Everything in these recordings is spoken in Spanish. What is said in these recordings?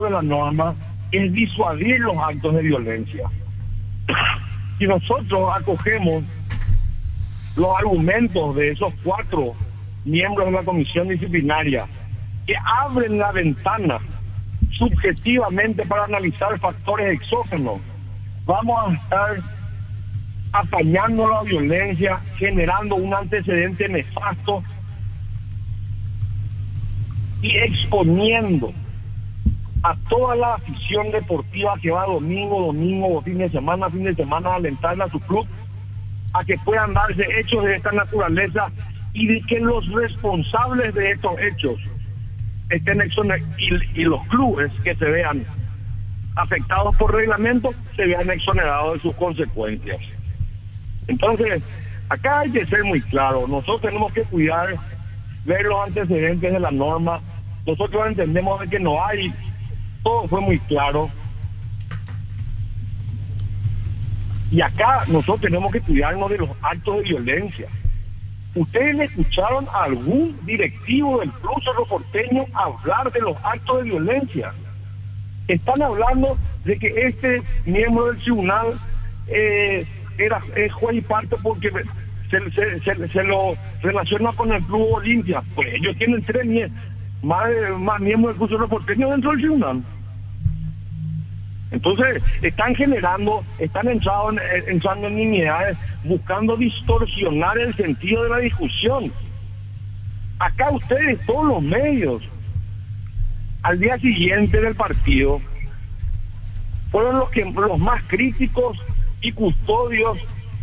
de la norma es disuadir los actos de violencia. Si nosotros acogemos los argumentos de esos 4 miembros de la comisión disciplinaria que abren la ventana subjetivamente para analizar factores exógenos, vamos a estar apañando la violencia, generando un antecedente nefasto y exponiendo a toda la afición deportiva que va domingo o fin de semana a alentarle a su club a que puedan darse hechos de esta naturaleza y de que los responsables de estos hechos estén y los clubes que se vean afectados por reglamento se vean exonerados de sus consecuencias. Entonces, acá hay que ser muy claro. Nosotros tenemos que cuidar, ver los antecedentes de la norma. Nosotros entendemos de que no hay, todo fue muy claro. Y acá nosotros tenemos que cuidarnos de los actos de violencia. ¿Ustedes le escucharon a algún directivo del Club Cerro Porteño hablar de los actos de violencia? Están hablando de que este miembro del tribunal es juez y parte porque se lo relaciona con el Club Olimpia. Pues ellos tienen 3 más miembros del Club Cerro Porteño dentro del tribunal. Entonces, están entrando en nimiedades, buscando distorsionar el sentido de la discusión. Acá ustedes, todos los medios, al día siguiente del partido, fueron los más críticos y custodios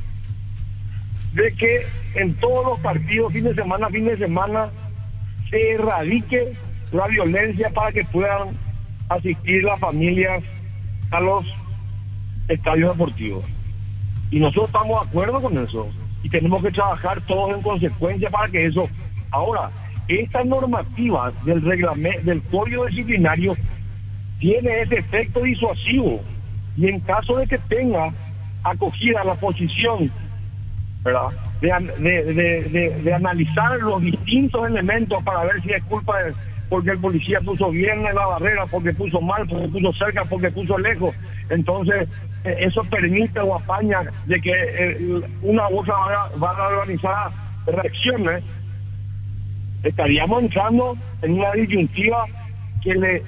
de que en todos los partidos, fin de semana, se erradique la violencia para que puedan asistir las familias a los estadios deportivos. Y nosotros estamos de acuerdo con eso y tenemos que trabajar todos en consecuencia para que eso. Ahora, esta normativa del reglamento del código disciplinario tiene ese efecto disuasivo y en caso de que tenga acogida la posición, ¿verdad?, de analizar los distintos elementos para ver si es culpa de porque el policía puso bien en la barrera, porque puso mal, porque puso cerca, porque puso lejos. Entonces, eso permite o apaña de que una u otra van a organizar reacciones. Estaríamos entrando en una disyuntiva que le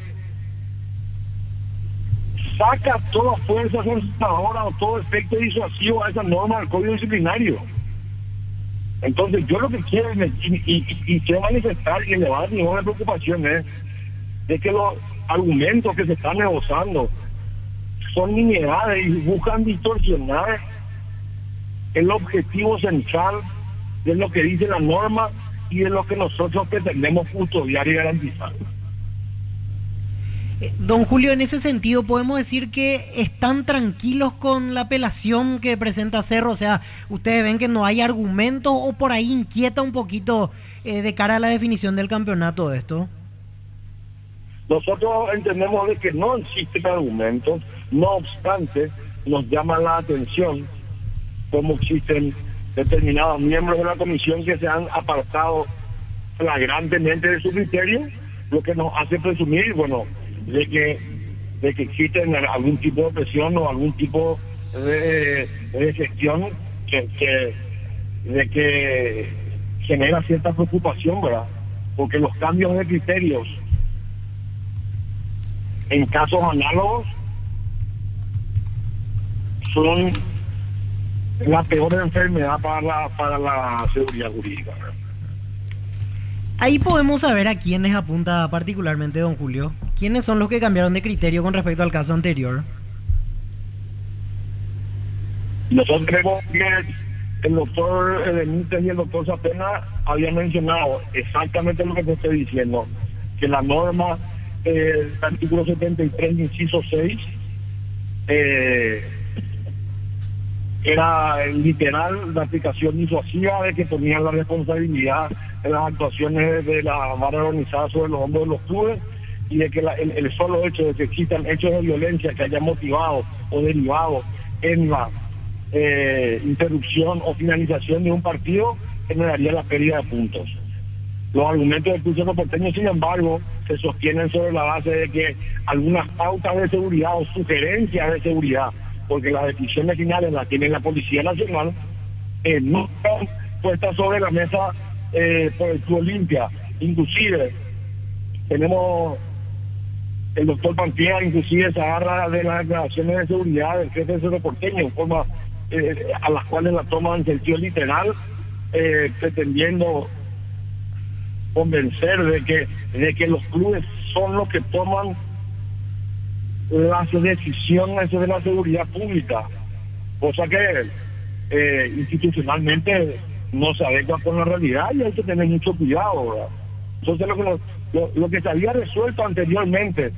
saca toda fuerza sancionadora o todo efecto disuasivo a esa norma del Código Disciplinario. Entonces yo lo que quiero y quiero manifestar y elevar mi de preocupación es de que los argumentos que se están negociando son nimiedades y buscan distorsionar el objetivo central de lo que dice la norma y de lo que nosotros pretendemos custodiar y garantizar. Don Julio, en ese sentido, ¿podemos decir que están tranquilos con la apelación que presenta Cerro? O sea, ¿ustedes ven que no hay argumentos o por ahí inquieta un poquito de cara a la definición del campeonato de esto? Nosotros entendemos de que no existen argumentos, no obstante, nos llama la atención cómo existen determinados miembros de la comisión que se han apartado flagrantemente de su criterio, lo que nos hace presumir, bueno, de que existen algún tipo de presión o algún tipo de gestión que genera cierta preocupación, ¿verdad? Porque los cambios de criterios en casos análogos son la peor enfermedad para la seguridad jurídica, ¿verdad? Ahí podemos saber a quiénes apunta particularmente don Julio. ¿Quiénes son los que cambiaron de criterio con respecto al caso anterior? Nosotros creemos que el doctor Benítez y el doctor Zapena habían mencionado exactamente lo que te estoy diciendo, que la norma del artículo 73, inciso 6, era literal la aplicación disuasiva de que ponían la responsabilidad en las actuaciones de la barra organizada sobre los hombros de los clubes y de que el solo hecho de que existan hechos de violencia que hayan motivado o derivado en la interrupción o finalización de un partido generaría la pérdida de puntos. Los argumentos del Club Cerro Porteño, sin embargo, se sostienen sobre la base de que algunas pautas de seguridad o sugerencias de seguridad, porque las decisiones finales las tiene la Policía Nacional, no están puestas sobre la mesa por el Club Olimpia. Inclusive tenemos el doctor Pantía, inclusive se agarra de las declaraciones de seguridad del jefe de Cerro Porteño, en forma a las cuales la toman en sentido literal, pretendiendo convencer de que los clubes son los que toman las decisiones de la seguridad pública, cosa que institucionalmente no se adecua con la realidad y hay que tener mucho cuidado, ¿verdad? Entonces lo que se había resuelto anteriormente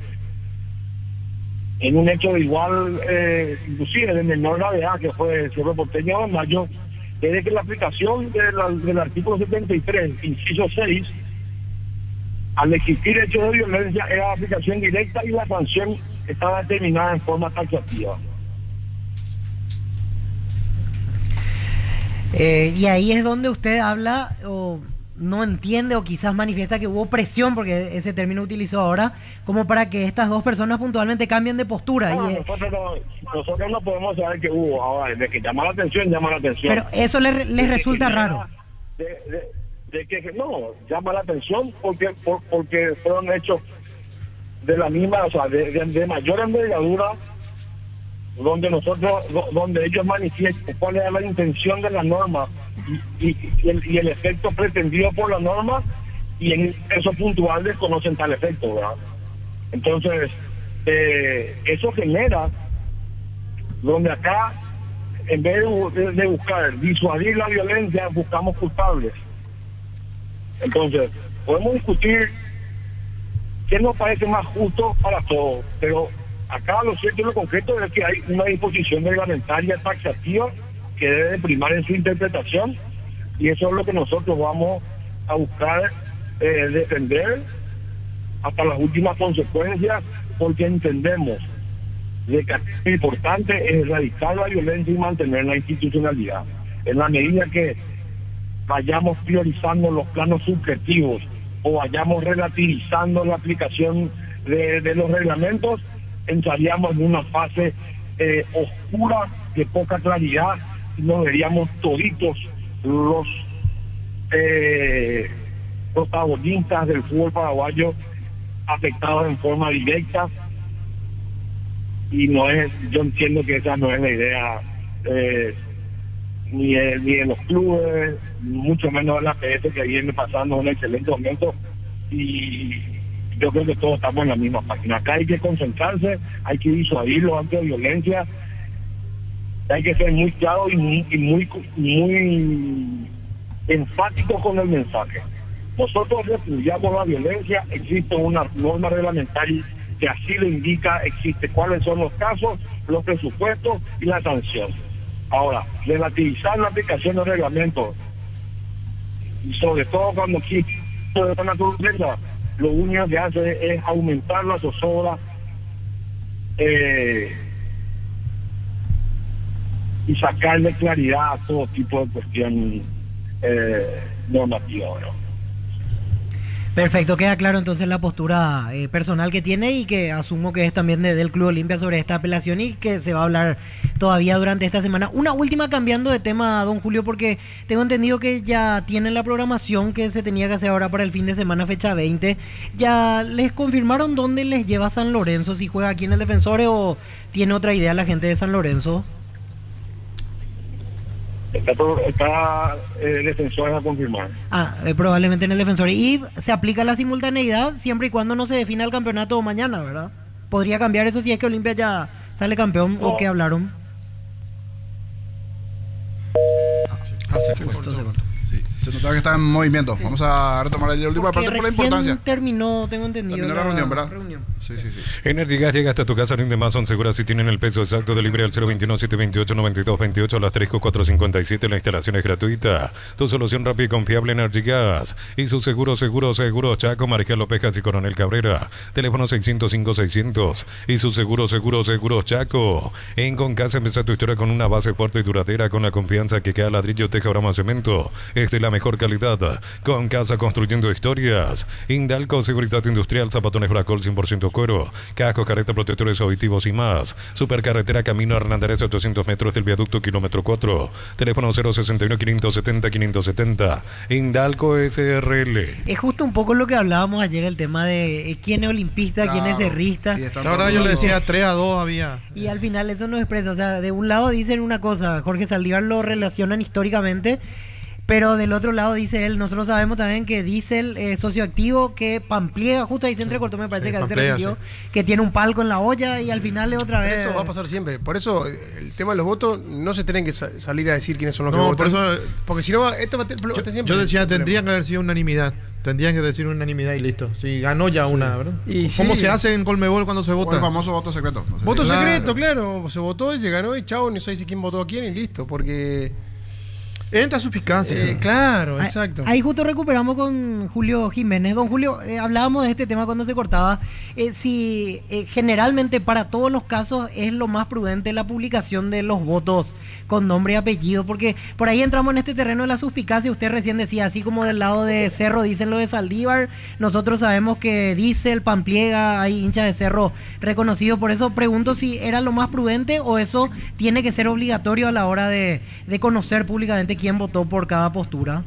en un hecho de igual, inclusive de menor gravedad, que fue el Cerro Porteño de Mayo, es que la aplicación del artículo 73, inciso 6, al existir hechos de violencia, era aplicación directa y la sanción estaba determinada en forma taxativa. Y ahí es donde usted habla o no entiende o quizás manifiesta que hubo presión, porque ese término utilizó ahora, como para que estas dos personas puntualmente cambien de postura. No, nosotros no podemos saber que hubo. Ahora, de que llama la atención, llama la atención. Pero eso les resulta raro. De que no, llama la atención porque fueron hechos de la misma, o sea, de mayor envergadura, donde ellos manifiestan cuál era la intención de la norma y el efecto pretendido por la norma, y en eso puntual desconocen tal efecto, ¿verdad? Entonces, eso genera donde acá, en vez de buscar disuadir la violencia, buscamos culpables. Entonces, podemos discutir qué nos parece más justo para todos, pero acá lo cierto y lo concreto es que hay una disposición reglamentaria taxativa que debe primar en su interpretación, y eso es lo que nosotros vamos a buscar defender hasta las últimas consecuencias, porque entendemos de que lo importante es erradicar la violencia y mantener la institucionalidad. En la medida que vayamos priorizando los planos subjetivos o vayamos relativizando la aplicación de los reglamentos, entraríamos en una fase oscura de poca claridad y nos veríamos toditos los protagonistas del fútbol paraguayo afectados en forma directa, y yo entiendo que esa no es la idea ni de los clubes, mucho menos de la PS, que viene pasando un excelente momento, y yo creo que todos estamos en la misma página. Acá hay que concentrarse, hay que disuadir los actos de violencia, hay que ser muy claro y muy enfático con el mensaje. Nosotros repudiamos la violencia, existe una norma reglamentaria que así lo indica, existe cuáles son los casos, los presupuestos y la sanción. Ahora, relativizar la aplicación del reglamento, y sobre todo cuando existe de naturaleza, lo único que hace es aumentar la zozobra y sacarle claridad a todo tipo de cuestión normativa, ¿no? Perfecto, queda claro entonces la postura personal que tiene, y que asumo que es también del Club Olimpia sobre esta apelación, y que se va a hablar todavía durante esta semana. Una última, cambiando de tema, don Julio, porque tengo entendido que ya tienen la programación que se tenía que hacer ahora para el fin de semana, fecha 20. ¿Ya les confirmaron dónde les lleva San Lorenzo? ¿Si juega aquí en el Defensores o tiene otra idea la gente de San Lorenzo? Está Defensores a confirmar. Probablemente en el Defensores. Y se aplica la simultaneidad siempre y cuando no se defina el campeonato mañana, ¿verdad? ¿Podría cambiar eso si es que Olimpia ya sale campeón? ¿O qué hablaron? Se notaba que está en movimiento. Sí. Vamos a retomar el último parte por la importancia. Terminó, tengo entendido. Terminó la reunión, ¿verdad? Sí. Energigas llega hasta tu casa, rinde más, son seguras si tienen el peso exacto de libre al 021-728-9228 a las 3:457. La instalación es gratuita. Tu solución rápida y confiable, Energigas. Y su seguro Chaco, Mariscal López y Coronel Cabrera. Teléfono 605-600. Y su seguro Chaco. En Concasa empieza tu historia con una base fuerte y duradera, con la confianza que cada ladrillo, teja, brama, cemento es de la mejor calidad. Con Casa Construyendo Historias. Indalco, Seguridad Industrial, Zapatones Bracol 100% cuero, casco, careta, protectores auditivos y más. Supercarretera Camino Hernandez, 800 metros del viaducto, kilómetro 4. Teléfono 061 570 570. Indalco SRL. Es justo un poco lo que hablábamos ayer, el tema de quién es olimpista, quién es cerrista. Ahora yo le decía 3-2 había. Y al final eso no expresa, o sea, de un lado dicen una cosa, Jorge Saldívar lo relacionan históricamente, pero del otro lado dice él, nosotros sabemos también que Diesel socioactivo, que Pampliega, justo ahí se entrecortó, me parece que él se refirió, que tiene un palco en la olla y al final es otra vez. Eso va a pasar siempre. Por eso el tema de los votos no se tienen que salir a decir quiénes son los que votan. Por eso, porque si no, esto va a tener siempre. Yo decía, tendrían que haber sido unanimidad. Tendrían que decir unanimidad y listo. Si ganó ya una, ¿verdad? Y ¿cómo se hace en Colmebol cuando se vota? O el famoso voto secreto. No sé voto secreto, claro. Se votó y se ganó y chao, no sé si quién votó a quién y listo. Porque entra suspicacia. Claro, exacto. Ahí justo recuperamos con Julio Jiménez. Don Julio, hablábamos de este tema cuando se cortaba. Si generalmente para todos los casos es lo más prudente la publicación de los votos con nombre y apellido, porque por ahí entramos en este terreno de la suspicacia. Usted recién decía, así como del lado de Cerro dicen lo de Saldívar, nosotros sabemos que dice el Pampliega, hay hinchas de Cerro reconocidos. Por eso pregunto si era lo más prudente o eso tiene que ser obligatorio a la hora de conocer públicamente quién votó por cada postura.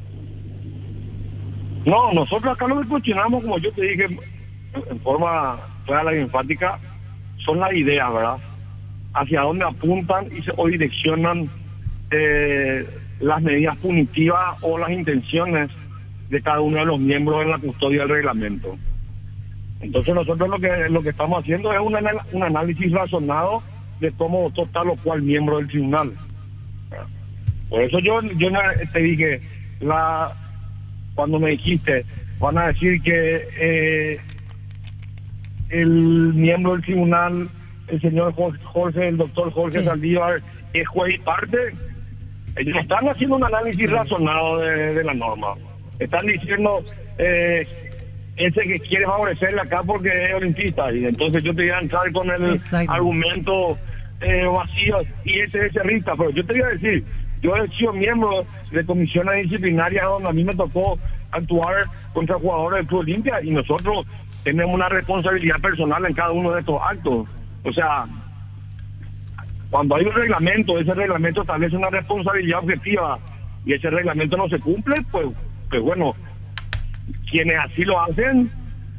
No, nosotros acá lo que cuestionamos, como yo te dije, en forma clara y enfática, son las ideas, ¿verdad? Hacia dónde apuntan o direccionan las medidas punitivas o las intenciones de cada uno de los miembros en la custodia del reglamento. Entonces nosotros lo que estamos haciendo es un análisis razonado de cómo votó tal o cual miembro del tribunal. Por eso yo te dije, cuando me dijiste, van a decir que el miembro del tribunal, el señor el doctor Jorge Saldívar, es juez y parte. Ellos están haciendo un análisis razonado de la norma. Están diciendo, ese que quiere favorecerle acá porque es olimpista, y entonces yo te voy a entrar con el argumento vacío, y ese es cerrista. Pero yo te voy a decir, yo he sido miembro de comisiones disciplinarias donde a mí me tocó actuar contra jugadores del Club Olimpia, y nosotros tenemos una responsabilidad personal en cada uno de estos actos. O sea, cuando hay un reglamento, ese reglamento establece una responsabilidad objetiva y ese reglamento no se cumple, pues bueno, quienes así lo hacen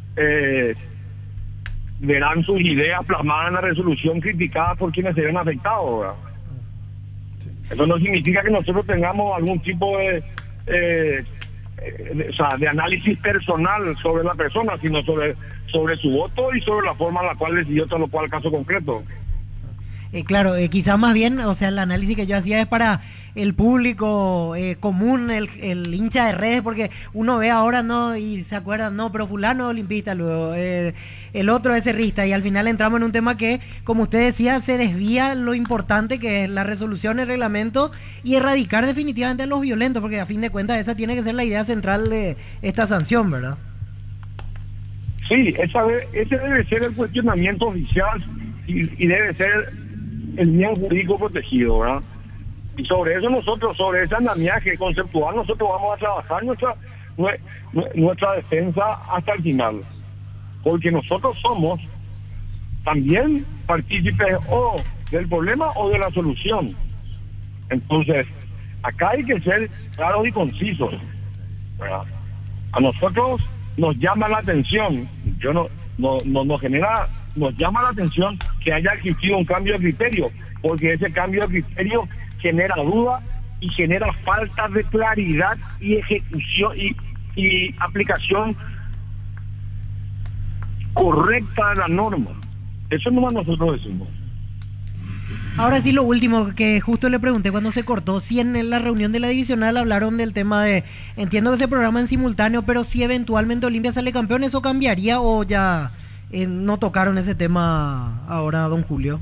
verán sus ideas plasmadas en la resolución criticada por quienes se ven afectados, ¿verdad? Eso no significa que nosotros tengamos algún tipo de análisis personal sobre la persona, sino sobre su voto y sobre la forma en la cual decidió tal o cual caso concreto. Claro, quizás más bien, o sea, el análisis que yo hacía es para el público común, el hincha de redes, porque uno ve ahora, ¿no? Y se acuerdan, no, pero fulano es olimpista, luego el otro es cerrista, y al final entramos en un tema que, como usted decía, se desvía lo importante que es la resolución, el reglamento, y erradicar definitivamente a los violentos, porque a fin de cuentas esa tiene que ser la idea central de esta sanción, ¿verdad? Sí, ese debe ser el cuestionamiento oficial y debe ser el bien jurídico protegido, ¿verdad? Y sobre eso nosotros, sobre ese andamiaje conceptual, nosotros vamos a trabajar nuestra defensa hasta el final. Porque nosotros somos también partícipes o del problema o de la solución. Entonces, acá hay que ser claros y concisos, ¿verdad? A nosotros nos llama la atención, nos llama la atención que haya existido un cambio de criterio, porque ese cambio de criterio genera duda y genera falta de claridad y ejecución y aplicación correcta de la norma. Eso nomás nosotros decimos. Ahora sí, lo último que justo le pregunté cuando se cortó, si en la reunión de la divisional hablaron del tema de, entiendo que se programa en simultáneo, pero si eventualmente Olimpia sale campeón, ¿eso cambiaría o ya no tocaron ese tema ahora, don Julio?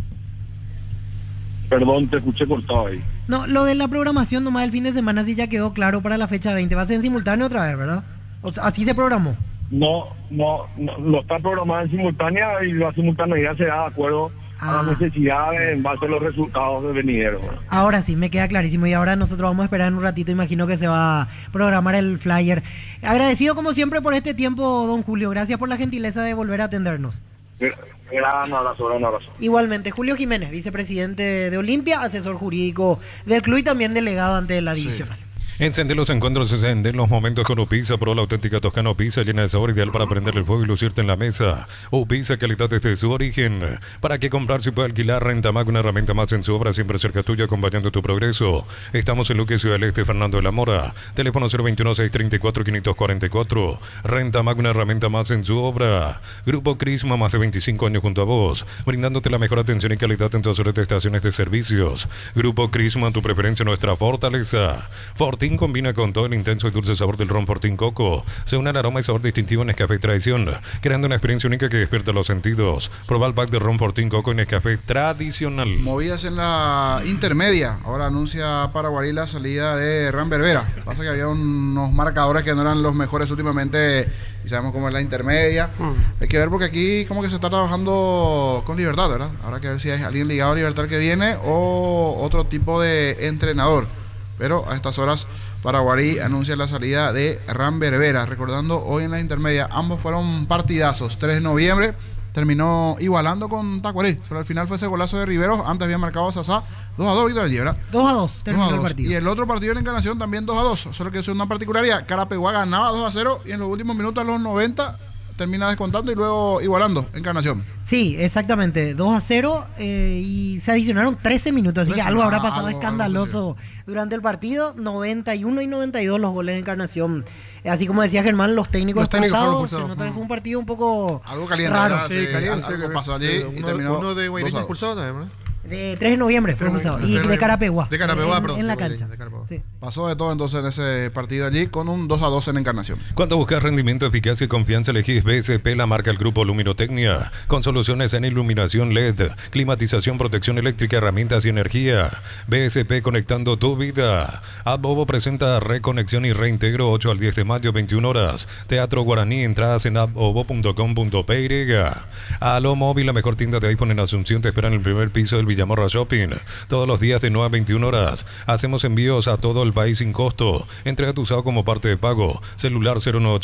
Perdón, te escuché cortado ahí. No, lo de la programación nomás del fin de semana sí ya quedó claro para la fecha 20. Va a ser en simultáneo otra vez, ¿verdad? O sea, así se programó. No está programado en simultánea, y la simultaneidad se da de acuerdo a las necesidades en base a los resultados de venideros. Ahora sí, me queda clarísimo. Y ahora nosotros vamos a esperar en un ratito. Imagino que se va a programar el flyer. Agradecido como siempre por este tiempo, don Julio. Gracias por la gentileza de volver a atendernos. Gran abrazo. Igualmente, Julio Jiménez, vicepresidente de Olimpia, asesor jurídico del club y también delegado ante la divisional. Encender los encuentros, encender los momentos con Upisa, Pro, la auténtica Toscano Pizza, llena de sabor, ideal para prender el fuego y lucirte en la mesa. Upisa, calidad desde su origen. ¿Para qué comprar si puede alquilar? Renta Mac, una herramienta más en su obra, siempre cerca tuya, acompañando tu progreso. Estamos en Luque, Ciudad del Este, Fernando de la Mora. Teléfono 021-634-544. Renta Mac, una herramienta más en su obra. Grupo Crisma, más de 25 años junto a vos, brindándote la mejor atención y calidad en todas sus estaciones de servicios. Grupo Crisma, tu preferencia, nuestra fortaleza. Fortín combina con todo el intenso y dulce sabor del ron Fortín Coco. Se une al aroma y sabor distintivo en Nescafé Tradición, creando una experiencia única que despierta los sentidos. Proba el pack de ron Fortín Coco en Nescafé Tradicional. Movidas en la intermedia. Ahora anuncia Paraguarí la salida de Ramberbera. Pasa que había unos marcadores que no eran los mejores últimamente y sabemos cómo es la intermedia. Hay que ver porque aquí como que se está trabajando con Libertad, ¿verdad? Habrá que ver si hay alguien ligado a Libertad que viene o otro tipo de entrenador. Pero a estas horas Paraguarí anuncia la salida de Ramberbera. Recordando, hoy en la intermedia ambos fueron partidazos. 3 de noviembre terminó igualando con Tacuarí. Solo al final fue ese golazo de Riveros. Antes había marcado Sasá 2-2, Víctor allí, ¿verdad? 2-2 terminó el partido. Y el otro partido en la Encarnación también 2-2. Solo que es una particularidad. Carapeguá ganaba 2-0 y en los últimos minutos, a los 90, termina descontando y luego igualando Encarnación. Sí, exactamente, 2-0 y se adicionaron 13 minutos, así que algo habrá pasado escandaloso durante el partido. 91 y 92 los goles de Encarnación. Así como decía Germán, los técnicos expulsados. Se nota que fue un partido un poco algo caliente, raro. Sí, caliente. Algo pasó allí y terminó uno de Guairén expulsado también, ¿no? De 3 de noviembre fue expulsado. Y de Carapeguá. De Carapeguá, perdón. En la cancha. Sí. Pasó de todo entonces en ese partido allí con un 2-2 en Encarnación. Cuando buscas rendimiento, eficacia y confianza, elegís BSP, la marca del grupo Luminotecnia, con soluciones en iluminación LED, climatización, protección eléctrica, herramientas y energía. BSP, conectando tu vida. Adbobo presenta Reconexión y Reintegro, 8 al 10 de mayo, 21 horas. Teatro Guaraní, entradas en adbobo.com.py. Aló Móvil, la mejor tienda de iPhone en Asunción, te espera en el primer piso del Villamorra Shopping. Todos los días de 9 a 21 horas. Hacemos envíos a todo el país sin costo. Entrega tu usado como parte de pago. Celular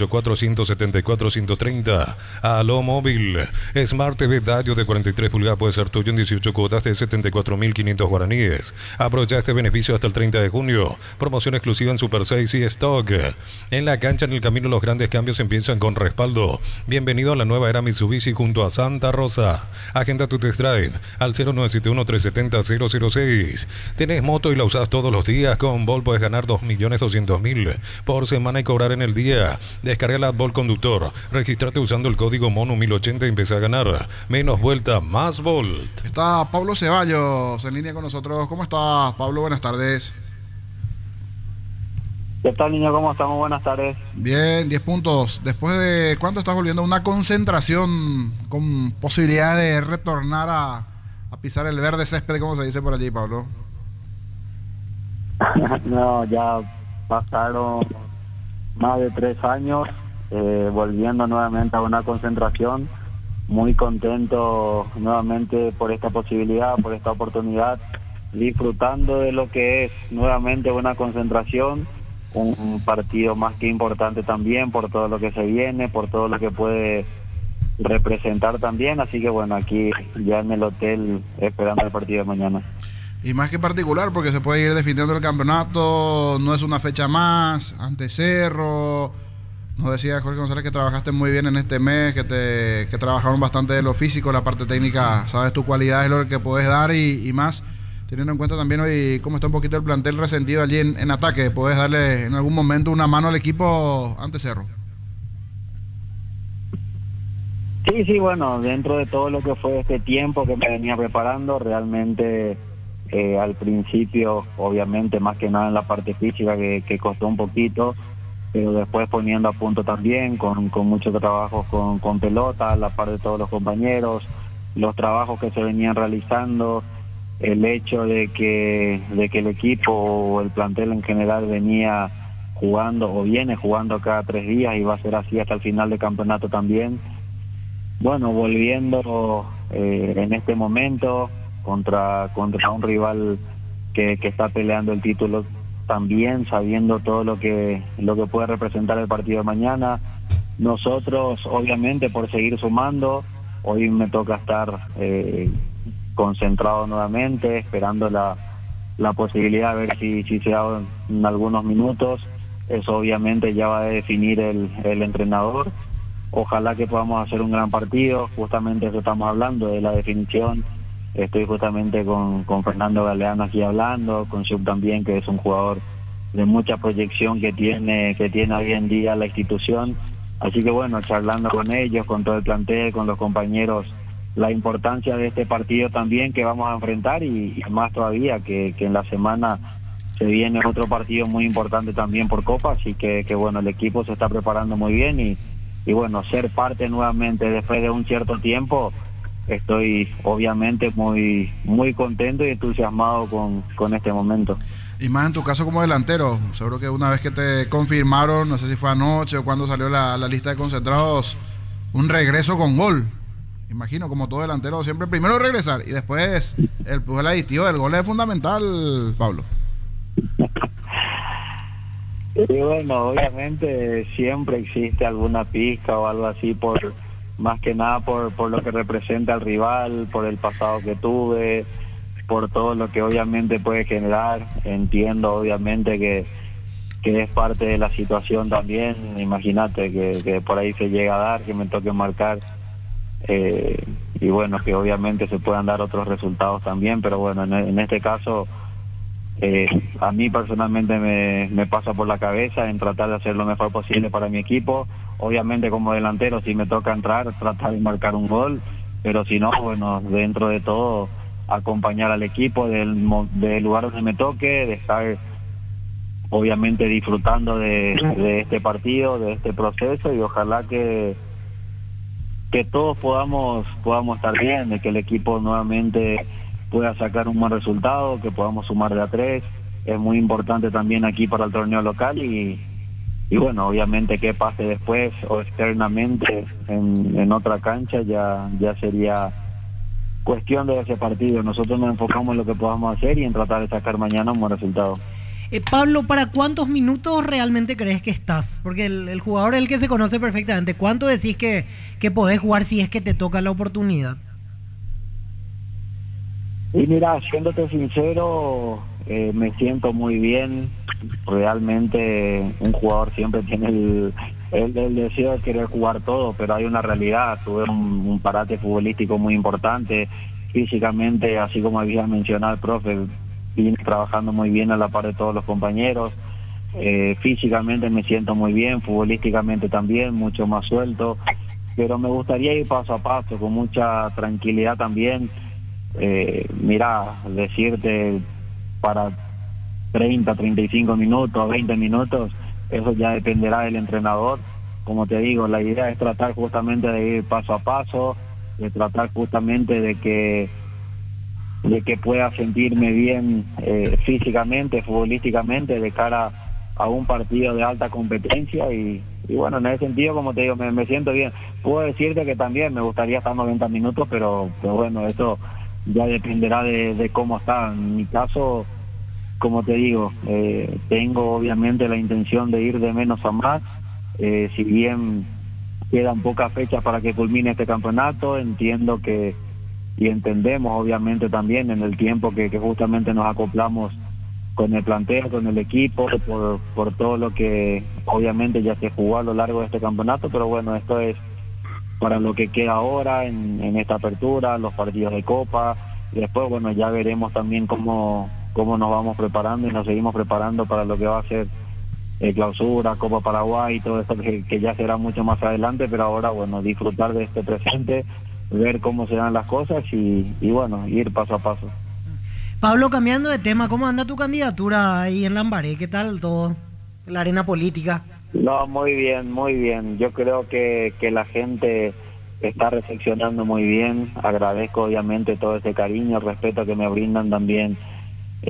0984-174-130. Aló Móvil. Smart TV Dario de 43 pulgadas puede ser tuyo en 18 cuotas de 74.500 guaraníes. Aprovecha este beneficio hasta el 30 de junio. Promoción exclusiva en Super 6 y Stock. En la cancha, en el camino, los grandes cambios empiezan con respaldo. Bienvenido a la nueva era Mitsubishi junto a Santa Rosa. Agenda tu test drive al 0971-370-006. Tenés moto y la usás todos los días. Con Vol puedes ganar 2.200.000 por semana y cobrar en el día. Descarga la Vol Conductor. Registrate usando el código MONU1080 y empecé a ganar. Menos vuelta, más Volt. Está Pablo Ceballos en línea con nosotros. ¿Cómo estás, Pablo? Buenas tardes. ¿Qué tal, niño? ¿Cómo estamos? Buenas tardes. Bien, 10 puntos. ¿Después de cuánto estás volviendo a una concentración con posibilidad de retornar a pisar el verde césped, como se dice por allí, Pablo? No, ya pasaron más de 3 años volviendo nuevamente a una concentración. Muy contento nuevamente por esta posibilidad, por esta oportunidad, disfrutando de lo que es nuevamente una concentración, un partido más que importante también por todo lo que se viene, por todo lo que puede representar también. Así que bueno, aquí ya en el hotel esperando el partido de mañana. Y más que particular, porque se puede ir definiendo el campeonato, no es una fecha más, ante Cerro. Nos decía Jorge González que trabajaste muy bien en este mes, que trabajaron bastante de lo físico, la parte técnica, sabes tu cualidad es lo que podés dar y más, teniendo en cuenta también hoy cómo está un poquito el plantel resentido allí en ataque, podés darle en algún momento una mano al equipo ante Cerro. Sí, bueno, dentro de todo lo que fue este tiempo que me venía preparando, realmente al principio, obviamente, más que nada en la parte física que costó un poquito, pero después poniendo a punto también, con muchos trabajos con pelota, a la par de todos los compañeros, los trabajos que se venían realizando, el hecho de que el equipo o el plantel en general venía jugando o viene jugando cada 3 días y va a ser así hasta el final del campeonato también. Bueno, volviendo en este momento contra un rival que está peleando el título también, sabiendo todo lo que puede representar el partido de mañana. Nosotros, obviamente, por seguir sumando, hoy me toca estar concentrado nuevamente, esperando la posibilidad de ver si se da en algunos minutos. Eso obviamente ya va a definir el entrenador. Ojalá que podamos hacer un gran partido, justamente eso estamos hablando, de la definición. Estoy justamente con Fernando Galeano aquí hablando, con Sub también, que es un jugador de mucha proyección que tiene hoy en día la institución. Así que bueno, charlando con ellos, con todo el plantel, con los compañeros, la importancia de este partido también que vamos a enfrentar y más todavía que en la semana se viene otro partido muy importante también por Copa, así que bueno, el equipo se está preparando muy bien y bueno, ser parte nuevamente después de un cierto tiempo, estoy obviamente muy contento y entusiasmado con este momento. Y más en tu caso como delantero, seguro que una vez que te confirmaron, no sé si fue anoche o cuando salió la lista de concentrados, un regreso con gol. Imagino, como todo delantero, siempre primero regresar y después el aditivo del gol es fundamental, Pablo. Y bueno, obviamente siempre existe alguna pizca o algo así, más que nada por lo que representa al rival, por el pasado que tuve, por todo lo que obviamente puede generar. Entiendo obviamente que es parte de la situación también. Imagínate que por ahí se llega a dar, que me toque marcar, y bueno, que obviamente se puedan dar otros resultados también, pero bueno, en este caso a mí personalmente me pasa por la cabeza en tratar de hacer lo mejor posible para mi equipo. Obviamente como delantero, si me toca entrar, tratar de marcar un gol, pero si no, bueno, dentro de todo, acompañar al equipo del lugar donde me toque, de estar obviamente disfrutando de este partido, de este proceso, y ojalá que todos podamos estar bien, de que el equipo nuevamente pueda sacar un buen resultado, que podamos sumar de a 3. Es muy importante también aquí para el torneo local y bueno, obviamente que pase después o externamente en otra cancha ya sería cuestión de ese partido. Nosotros nos enfocamos en lo que podamos hacer y en tratar de sacar mañana un buen resultado. Pablo, ¿para cuántos minutos realmente crees que estás? Porque el jugador es el que se conoce perfectamente. ¿Cuánto decís que podés jugar si es que te toca la oportunidad? Y mira, siéndote sincero, me siento muy bien. Realmente un jugador siempre tiene el deseo de querer jugar todo, pero hay una realidad. Tuve un parate futbolístico muy importante. Físicamente, así como había mencionado el profe, vine trabajando muy bien a la par de todos los compañeros. Físicamente me siento muy bien, futbolísticamente también, mucho más suelto, pero me gustaría ir paso a paso, con mucha tranquilidad también. Mira, decirte para 30, 35 minutos, 20 minutos, eso ya dependerá del entrenador. Como te digo, la idea es tratar justamente de ir paso a paso, de tratar justamente de que pueda sentirme bien físicamente, futbolísticamente, de cara a un partido de alta competencia y bueno, en ese sentido, como te digo, me siento bien. Puedo decirte que también me gustaría estar 90 minutos, pero bueno, eso ya dependerá de cómo está. En mi caso, como te digo, tengo obviamente la intención de ir de menos a más, si bien quedan pocas fechas para que culmine este campeonato, entiendo y entendemos obviamente también en el tiempo que justamente nos acoplamos con el plantel, con el equipo, por todo lo que obviamente ya se jugó a lo largo de este campeonato, pero bueno, esto es para lo que queda ahora en esta apertura, los partidos de Copa, y después bueno, ya veremos también cómo nos vamos preparando y nos seguimos preparando para lo que va a ser Clausura, Copa Paraguay y todo esto que ya será mucho más adelante, pero ahora bueno, disfrutar de este presente, ver cómo se dan las cosas y bueno, ir paso a paso. Pablo, cambiando de tema, ¿cómo anda tu candidatura ahí en Lambaré? ¿Qué tal todo? La arena política. No, muy bien, muy bien. Yo creo que la gente está reflexionando muy bien. Agradezco obviamente todo ese cariño, el respeto que me brindan también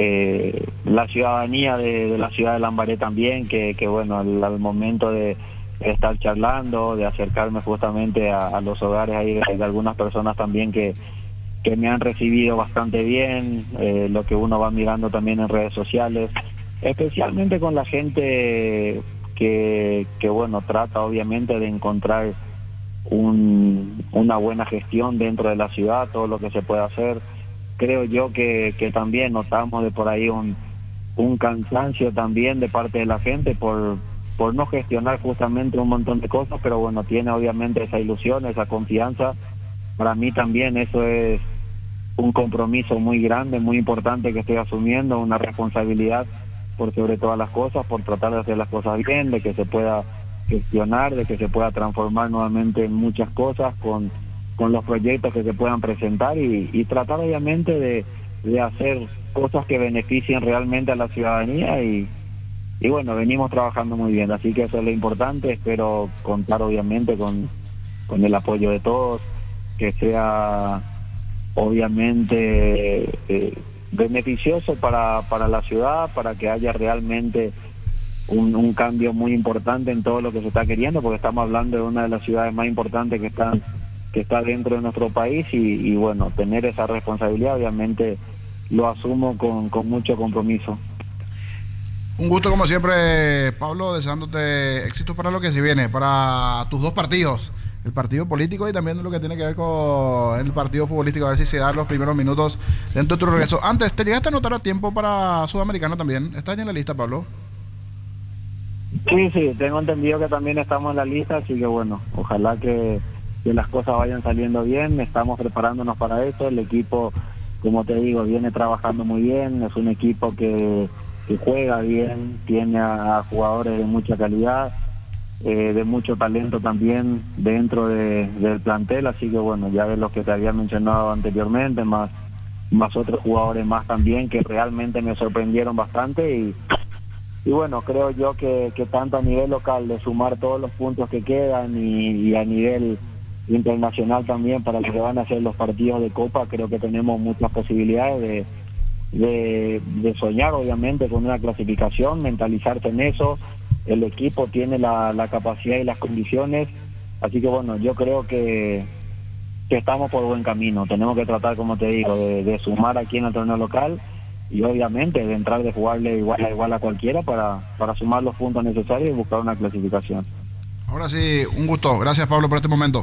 la ciudadanía de la ciudad de Lambaré también, que bueno, al momento de estar charlando, de acercarme justamente a los hogares ahí de algunas personas también que me han recibido bastante bien, lo que uno va mirando también en redes sociales, especialmente con la gente que bueno, trata obviamente de encontrar una buena gestión dentro de la ciudad, todo lo que se puede hacer. Creo yo que también notamos de por ahí un cansancio también de parte de la gente por no gestionar justamente un montón de cosas, pero bueno, tiene obviamente esa ilusión, esa confianza. Para mí también eso es un compromiso muy grande, muy importante que estoy asumiendo, una responsabilidad por sobre todas las cosas, por tratar de hacer las cosas bien, de que se pueda gestionar, de que se pueda transformar nuevamente en muchas cosas con los proyectos que se puedan presentar y tratar obviamente de hacer cosas que beneficien realmente a la ciudadanía y bueno, venimos trabajando muy bien, así que eso es lo importante. Espero contar obviamente con el apoyo de todos, que sea obviamente beneficioso para la ciudad, para que haya realmente un cambio muy importante en todo lo que se está queriendo, porque estamos hablando de una de las ciudades más importantes que está dentro de nuestro país y bueno, tener esa responsabilidad obviamente lo asumo con mucho compromiso. Un gusto como siempre, Pablo, deseándote éxito para lo que se viene, para tus dos partidos, el partido político y también lo que tiene que ver con el partido futbolístico, a ver si se dan los primeros minutos dentro de tu regreso. Antes, ¿te llegaste a anotar a tiempo para Sudamericana también? ¿Estás en la lista, Pablo? Sí, tengo entendido que también estamos en la lista, así que bueno, ojalá que las cosas vayan saliendo bien. Estamos preparándonos para eso. El equipo, como te digo, viene trabajando muy bien, es un equipo que juega bien, tiene a jugadores de mucha calidad, de mucho talento también dentro del plantel, así que bueno, ya ves los que te había mencionado anteriormente, más otros jugadores más también que realmente me sorprendieron bastante y bueno, creo yo que tanto a nivel local de sumar todos los puntos que quedan y a nivel internacional también para lo que van a ser los partidos de Copa, creo que tenemos muchas posibilidades de soñar obviamente con una clasificación, mentalizarse en eso. El equipo tiene la capacidad y las condiciones, así que bueno, yo creo que estamos por buen camino. Tenemos que tratar, como te digo, de sumar aquí en el torneo local y obviamente de entrar, de jugarle igual a cualquiera para sumar los puntos necesarios y buscar una clasificación. Ahora sí, un gusto. Gracias, Pablo, por este momento.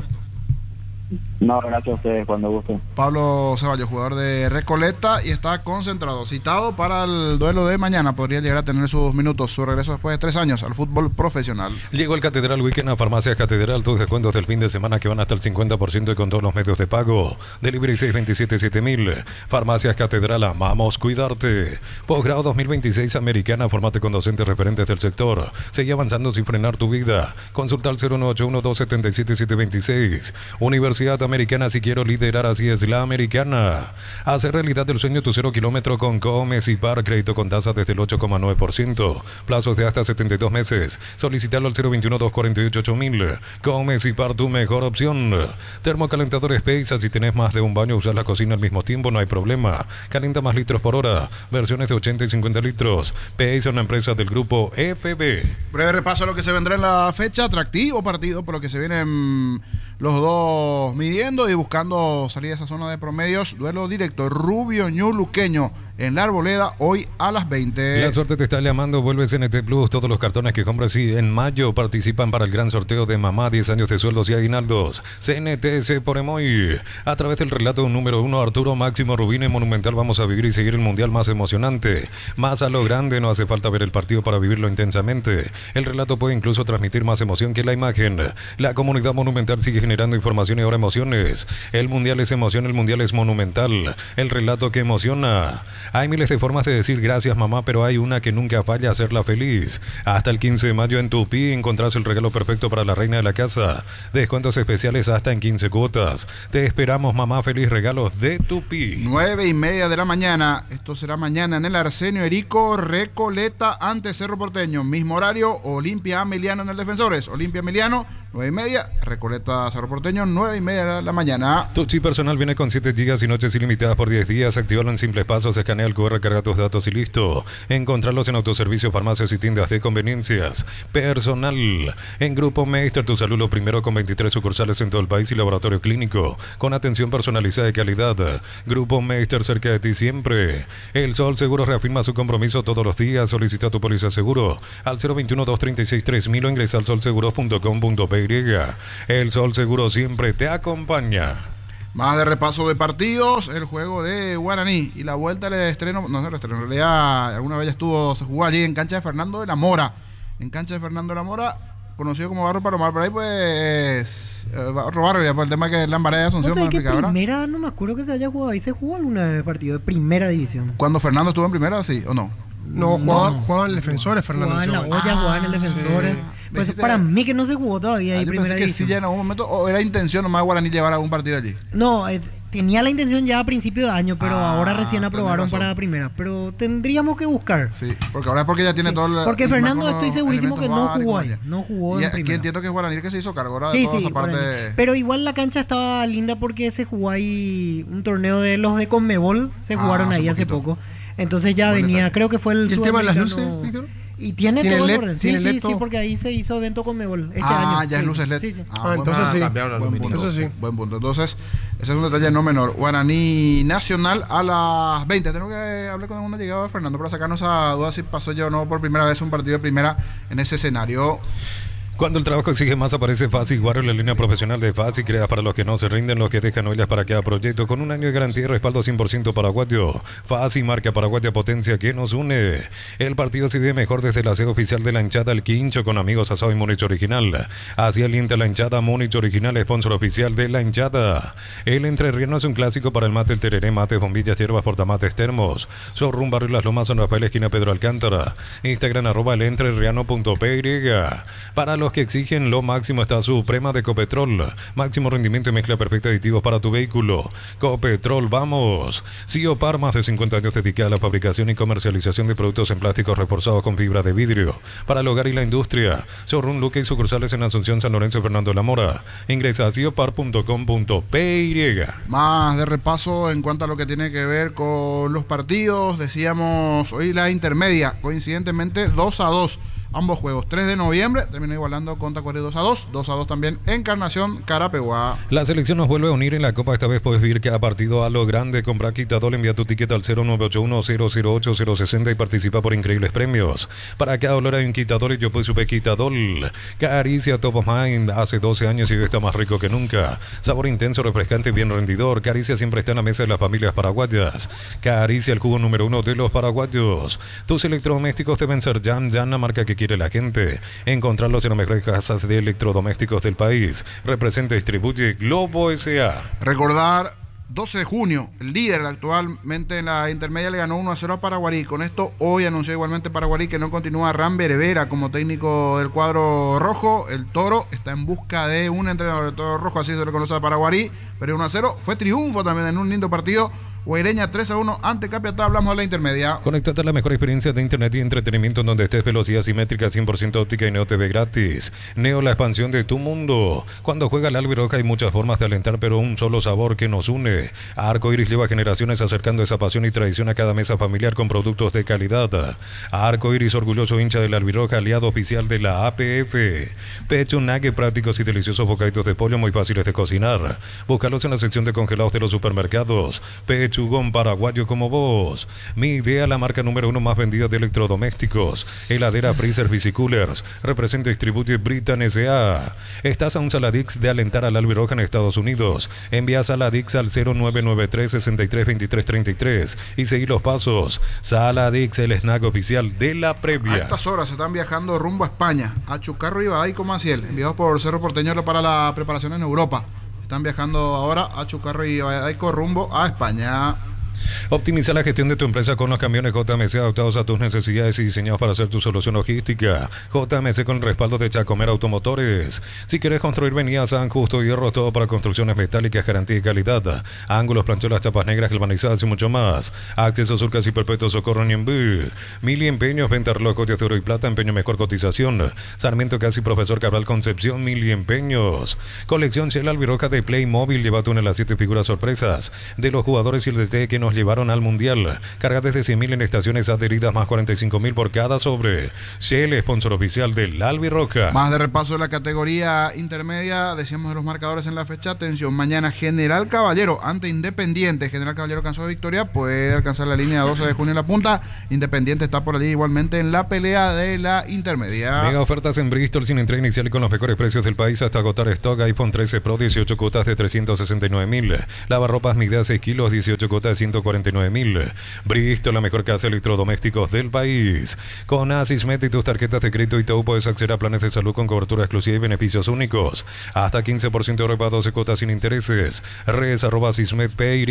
No, gracias a ustedes, cuando gusten. Pablo Ceballos, jugador de Recoleta, y está concentrado, citado para el duelo de mañana. Podría llegar a tener sus minutos, su regreso después de 3 años al fútbol profesional. Llegó el Catedral Weekend a Farmacias Catedral, tus descuentos del fin de semana que van hasta el 50% y con todos los medios de pago. Delivery 627-7000. Farmacias Catedral, amamos cuidarte. Posgrado 2026 Americana, formate con docentes referentes del sector. Sigue avanzando sin frenar tu vida. Consulta al 0181-277-726. Universidad Americana, si quiero liderar, así es la Americana. Hacer realidad del sueño tu 0 kilómetro con Comes y Par, crédito con tasa desde el 8,9%, plazos de hasta 72 meses. Solicitarlo al 021-248-8000. Comes y Par, tu mejor opción. Termocalentador Space, si tenés más de un baño, usar la cocina al mismo tiempo, no hay problema. Calienta más litros por hora, versiones de 80 y 50 litros. Pace es una empresa del grupo FB. Breve repaso a lo que se vendrá en la fecha. Atractivo partido por lo que se vienen los dos midiendo y buscando salir de esa zona de promedios. Duelo directo, Rubio Ñuluqueño en la Arboleda, hoy a las 20. La suerte te está llamando, vuelve CNT Plus. Todos los cartones que compras en mayo participan para el gran sorteo de mamá, 10 años de sueldos y aguinaldos. CNTS por Emoy. A través del relato número 1, Arturo Máximo Rubín, en Monumental vamos a vivir y seguir el mundial más emocionante. Más a lo grande, no hace falta ver el partido para vivirlo intensamente. El relato puede incluso transmitir más emoción que la imagen. La comunidad Monumental sigue generando información y ahora emociones. El mundial es emoción, el mundial es Monumental. El relato que emociona. Hay miles de formas de decir gracias mamá, pero hay una que nunca falla, hacerla feliz. Hasta el 15 de mayo en Tupi encontrás el regalo perfecto para la reina de la casa. Descuentos especiales hasta en 15 cuotas. Te esperamos mamá, feliz regalos de Tupi. 9:30 de la mañana. Esto será mañana en el Arsenio Erico, Recoleta ante Cerro Porteño. Mismo horario, Olimpia Emiliano en el Defensores. Olimpia Emiliano, 9:30. Recoleta Cerro Porteño, 9:30 de la mañana. Tu chip personal viene con 7 GB y noches ilimitadas por 10 días. Actívalo en simples pasos. Escanea escanea el QR, carga tus datos y listo. Encontrarlos en autoservicios, farmacias y tiendas de conveniencias. Personal. En Grupo Meister, tu salud lo primero, con 23 sucursales en todo el país y laboratorio clínico, con atención personalizada y calidad. Grupo Meister, cerca de ti siempre. El Sol Seguro reafirma su compromiso todos los días. Solicita tu póliza seguro al 021-236-3000 o ingresa al solseguros.com.py. El Sol Seguro siempre te acompaña. Más de repaso de partidos, el juego de Guaraní y la vuelta del estreno, no sé, el estreno, en realidad alguna vez se jugó allí en cancha de Fernando de la Mora. En cancha de Fernando de la Mora, conocido como Barrio Palomar, por ahí pues robar ya por el tema que la embarada de Asunción. No sé, que primera, no me acuerdo que se haya jugado ahí, se jugó alguna partido de primera división. ¿Cuando Fernando estuvo en primera, sí o no? No, jugaban el Defensores, Fernando. Jugaban la olla, jugaban el Defensores. Sí. Pues para mí que no se jugó todavía ahí primera división. Que sí, ya en algún momento, o era intención nomás Guaraní llevar algún partido allí. No, tenía la intención ya a principio de año, pero ahora recién aprobaron para primera. Pero tendríamos que buscar. Sí, porque ahora es porque ya tiene todo el. Porque Fernando estoy segurísimo que no jugó ahí. No jugó en primera. Aquí entiendo que es Guaraní que se hizo cargo ahora sí, de toda sí, esa parte. Pero igual la cancha estaba linda porque se jugó ahí un torneo de los de Conmebol. Se jugaron ahí hace poco. Entonces ya venía, creo que fue el ¿Y el tema de las luces, Víctor? Y tiene todo el orden. Sí, sí, porque ahí se hizo evento con Mebol este año. Ya es luces LED. Sí. Entonces sí. Buen punto. Entonces, ese es un detalle no menor. Guaraní Nacional a las 20. Tengo que hablar con una llegada de Fernando para sacarnos a duda si pasó yo o no por primera vez un partido de primera en ese escenario. Cuando el trabajo exige más, aparece Fácil Guaro, la línea profesional de Fácil, creada para los que no se rinden, los que dejan huellas para cada proyecto, con un año de garantía y respaldo 100% paraguayo. Fácil, marca paraguaya, potencia que nos une. El partido se vive mejor desde la sede oficial de la hinchada, el Quincho, con amigos, asado y Múnich original. Así alienta la hinchada, Múnich original, sponsor oficial de la hinchada. El entrerriano es un clásico para el mate, el tereré, mates, bombillas, hierbas, portamates, termos. Sorrum, Barrio Las Lomas, San Rafael, esquina Pedro Alcántara. Instagram, @elentrerriano.py. Para los que exigen lo máximo está Suprema de Copetrol. Máximo rendimiento y mezcla perfecta de aditivos para tu vehículo. Copetrol, vamos. Ciopar, más de 50 años dedicada a la fabricación y comercialización de productos en plásticos reforzados con fibra de vidrio para el hogar y la industria. Showroom Luque y sucursales en Asunción, San Lorenzo y Fernando de la Mora. Ingresa a ciopar.com.py. Más de repaso en cuanto a lo que tiene que ver con los partidos. Decíamos hoy la intermedia, coincidentemente 2-2. Ambos juegos, 3 de noviembre, terminó igualando con Tacuary 2-2. 2-2 también Encarnación, Carapeguá. La selección nos vuelve a unir en la Copa. Esta vez puedes vivir cada partido a lo grande. Compra Quitadol, envía tu ticket al 0981-008-060 y participa por increíbles premios. Para cada dólar hay un Quitadol y yo pues supe Quitadol. Caricia Top of Mind, hace 12 años y hoy está más rico que nunca. Sabor intenso, refrescante y bien rendidor. Caricia siempre está en la mesa de las familias paraguayas. Caricia, el jugo número 1 de los paraguayos. Tus electrodomésticos deben ser Jan, la marca que quiere la gente. Encontrarlos en las mejores casas de electrodomésticos del país. Representa y distribuye Globo S.A. Recordar 12 de junio, el líder actualmente en la intermedia le ganó 1-0 a Paraguarí. Con esto hoy anunció igualmente Paraguarí que no continúa Ramber Vera como técnico del cuadro rojo. El Toro está en busca de un entrenador del Toro Rojo, así se le conoce a Paraguarí, pero 1-0 fue triunfo también en un lindo partido. Guaireña 3-1 ante Capiatá. Hablamos de la intermedia. Conéctate a la mejor experiencia de internet y entretenimiento en donde estés. Velocidad simétrica 100% óptica y Neo TV gratis. Neo, la expansión de tu mundo. Cuando juega el Albiroja hay muchas formas de alentar, pero un solo sabor que nos une. Arco Iris lleva generaciones acercando esa pasión y tradición a cada mesa familiar con productos de calidad. Arco Iris, orgulloso hincha del Albiroja, aliado oficial de la APF. Pecho, nugget, prácticos y deliciosos bocaditos de pollo muy fáciles de cocinar. Búscalos en la sección de congelados de los supermercados. Pechugón paraguayo como vos. Mi idea, la marca número 1 más vendida de electrodomésticos. Heladera, freezer, Coolers. Representa y distribuye Britan S.A. Estás a un Saladix de alentar al Albiroja en Estados Unidos. Envía Saladix al 0993-632333 y seguir los pasos. Saladix, el snack oficial de la previa. A estas horas se están viajando rumbo a España, a Chucarro y Badaico Maciel, enviados por Cerro Porteño para la preparación en Europa. Están viajando ahora a Chucarro y Badaico rumbo a España. Optimiza la gestión de tu empresa con los camiones JMC adaptados a tus necesidades y diseñados para hacer tu solución logística. JMC con el respaldo de Chacomer Automotores. Si quieres construir, venía a San Justo Hierro, todo para construcciones metálicas, garantía y calidad. Ángulos, plancholas, chapas negras, galvanizadas y mucho más. Acceso Surcas y Perpetuo Socorro Ñembú. Mili Empeños, venta relojes de oro y plata, empeño mejor cotización. Sarmiento Casi Profesor Cabral Concepción, Mili Empeños. Colección Shell Albiroja de Playmobil, llévate una de las 7 figuras sorpresas de los jugadores y el DT que nos lleva llevaron al Mundial. Carga desde 100.000 en estaciones adheridas más 45.000 por cada sobre. Shell, sponsor oficial del Albirroja. Más de repaso de la categoría intermedia, decíamos de los marcadores en la fecha. Atención, mañana General Caballero ante Independiente. General Caballero alcanzó victoria, puede alcanzar la línea 12 de junio en la punta. Independiente está por allí igualmente en la pelea de la intermedia. Mega ofertas en Bristol sin entrega inicial y con los mejores precios del país hasta agotar stock. iPhone 13 Pro 18 cuotas de 369.000. Lavarropas Midea 6 kilos 18 cuotas de 149.000. Bristol, la mejor casa de electrodomésticos del país. Con Asismet y tus tarjetas de crédito Itaú puedes acceder a planes de salud con cobertura exclusiva y beneficios únicos. Hasta 15% de repa 12 cuotas sin intereses. Res@Asismet.py.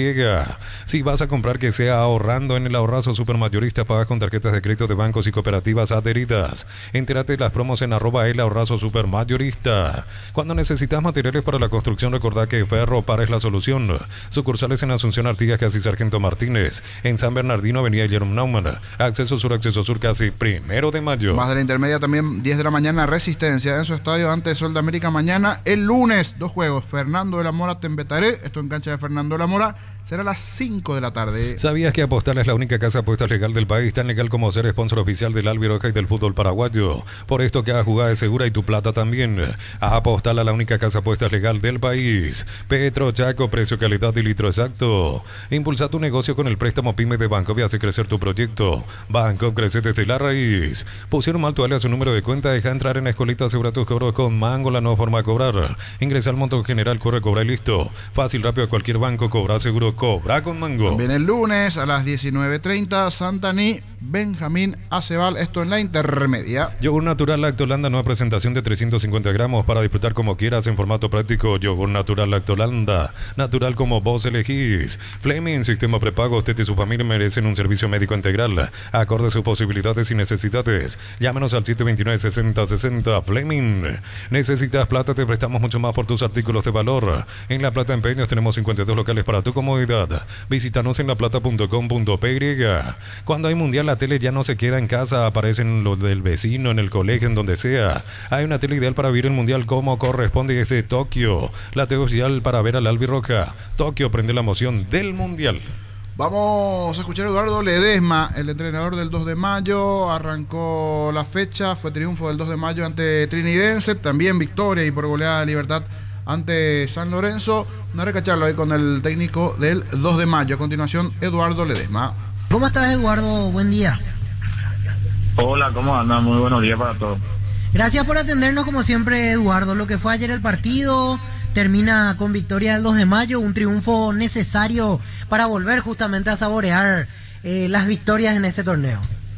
Si vas a comprar, que sea ahorrando. En el ahorrazo supermayorista pagas con tarjetas de crédito de bancos y cooperativas adheridas. Entérate de las promos en @el ahorrazo supermayorista. Cuando necesitas materiales para la construcción, recordá que Ferro Para es la solución. Sucursales en Asunción, Artigas, casi Sargento Martínez. En San Bernardino, Avenida Jerome Naumann. Acceso Sur, casi 1 de mayo. Más de la intermedia también, 10 de la mañana, Resistencia en su estadio ante Sol de América. Mañana, el lunes, 2 juegos. Fernando de la Mora, Tembetaré. Esto en cancha de Fernando de la Mora. Será a las 5 de la tarde. ¿Sabías que Apostal es la única casa de apuestas legal del país? Tan legal como ser sponsor oficial del Albirroja y del fútbol paraguayo. Por esto, cada jugada es segura y tu plata también. Apostal a la única casa de apuestas legal del país. Petro Chaco, precio, calidad y litro exacto. Impulsa tu negocio con el préstamo PYME de Banco y hace crecer tu proyecto. Banco crece desde la raíz. Pusieron mal tu alias, su número de cuenta. Deja entrar en la escolita, asegura tus cobros con Mango, la nueva forma de cobrar. Ingresa al monto general, corre, cobra y listo. Fácil, rápido, a cualquier banco, cobra seguro, cobra con Mango. También el lunes a las 19:30, Santaní, Benjamín Acebal, esto en la intermedia. Yogur natural Lactolanda, nueva presentación de 350 gramos para disfrutar como quieras en formato práctico. Yogur natural Lactolanda, natural como vos elegís. Fleming, sistema prepago. Usted y su familia merecen un servicio médico integral, acorde a sus posibilidades y necesidades. Llámenos al 729-6060. Fleming. ¿Necesitas plata? Te prestamos mucho más por tus artículos de valor. En La Plata Empeños tenemos 52 locales para tu comodidad. Visítanos en laplata.com.py. Cuando hay mundial, la tele ya no se queda en casa, aparecen los del vecino, en el colegio, en donde sea. Hay una tele ideal para vivir el mundial como corresponde, y es de Tokio. La tele oficial para ver al Albirroja. Tokio, prende la emoción del mundial. Vamos a escuchar a Eduardo Ledesma, el entrenador del 2 de mayo. Arrancó la fecha, fue triunfo del 2 de mayo ante Trinidense, también victoria y por goleada de Libertad ante San Lorenzo. Una recacharlo ahí con el técnico del 2 de mayo. A continuación, Eduardo Ledesma. ¿Cómo estás, Eduardo? Buen día. Hola, ¿cómo andan? Muy buenos días para todos. Gracias por atendernos como siempre, Eduardo. Lo que fue ayer el partido termina con victoria del 2 de mayo, un triunfo necesario para volver justamente a saborear las victorias en este torneo.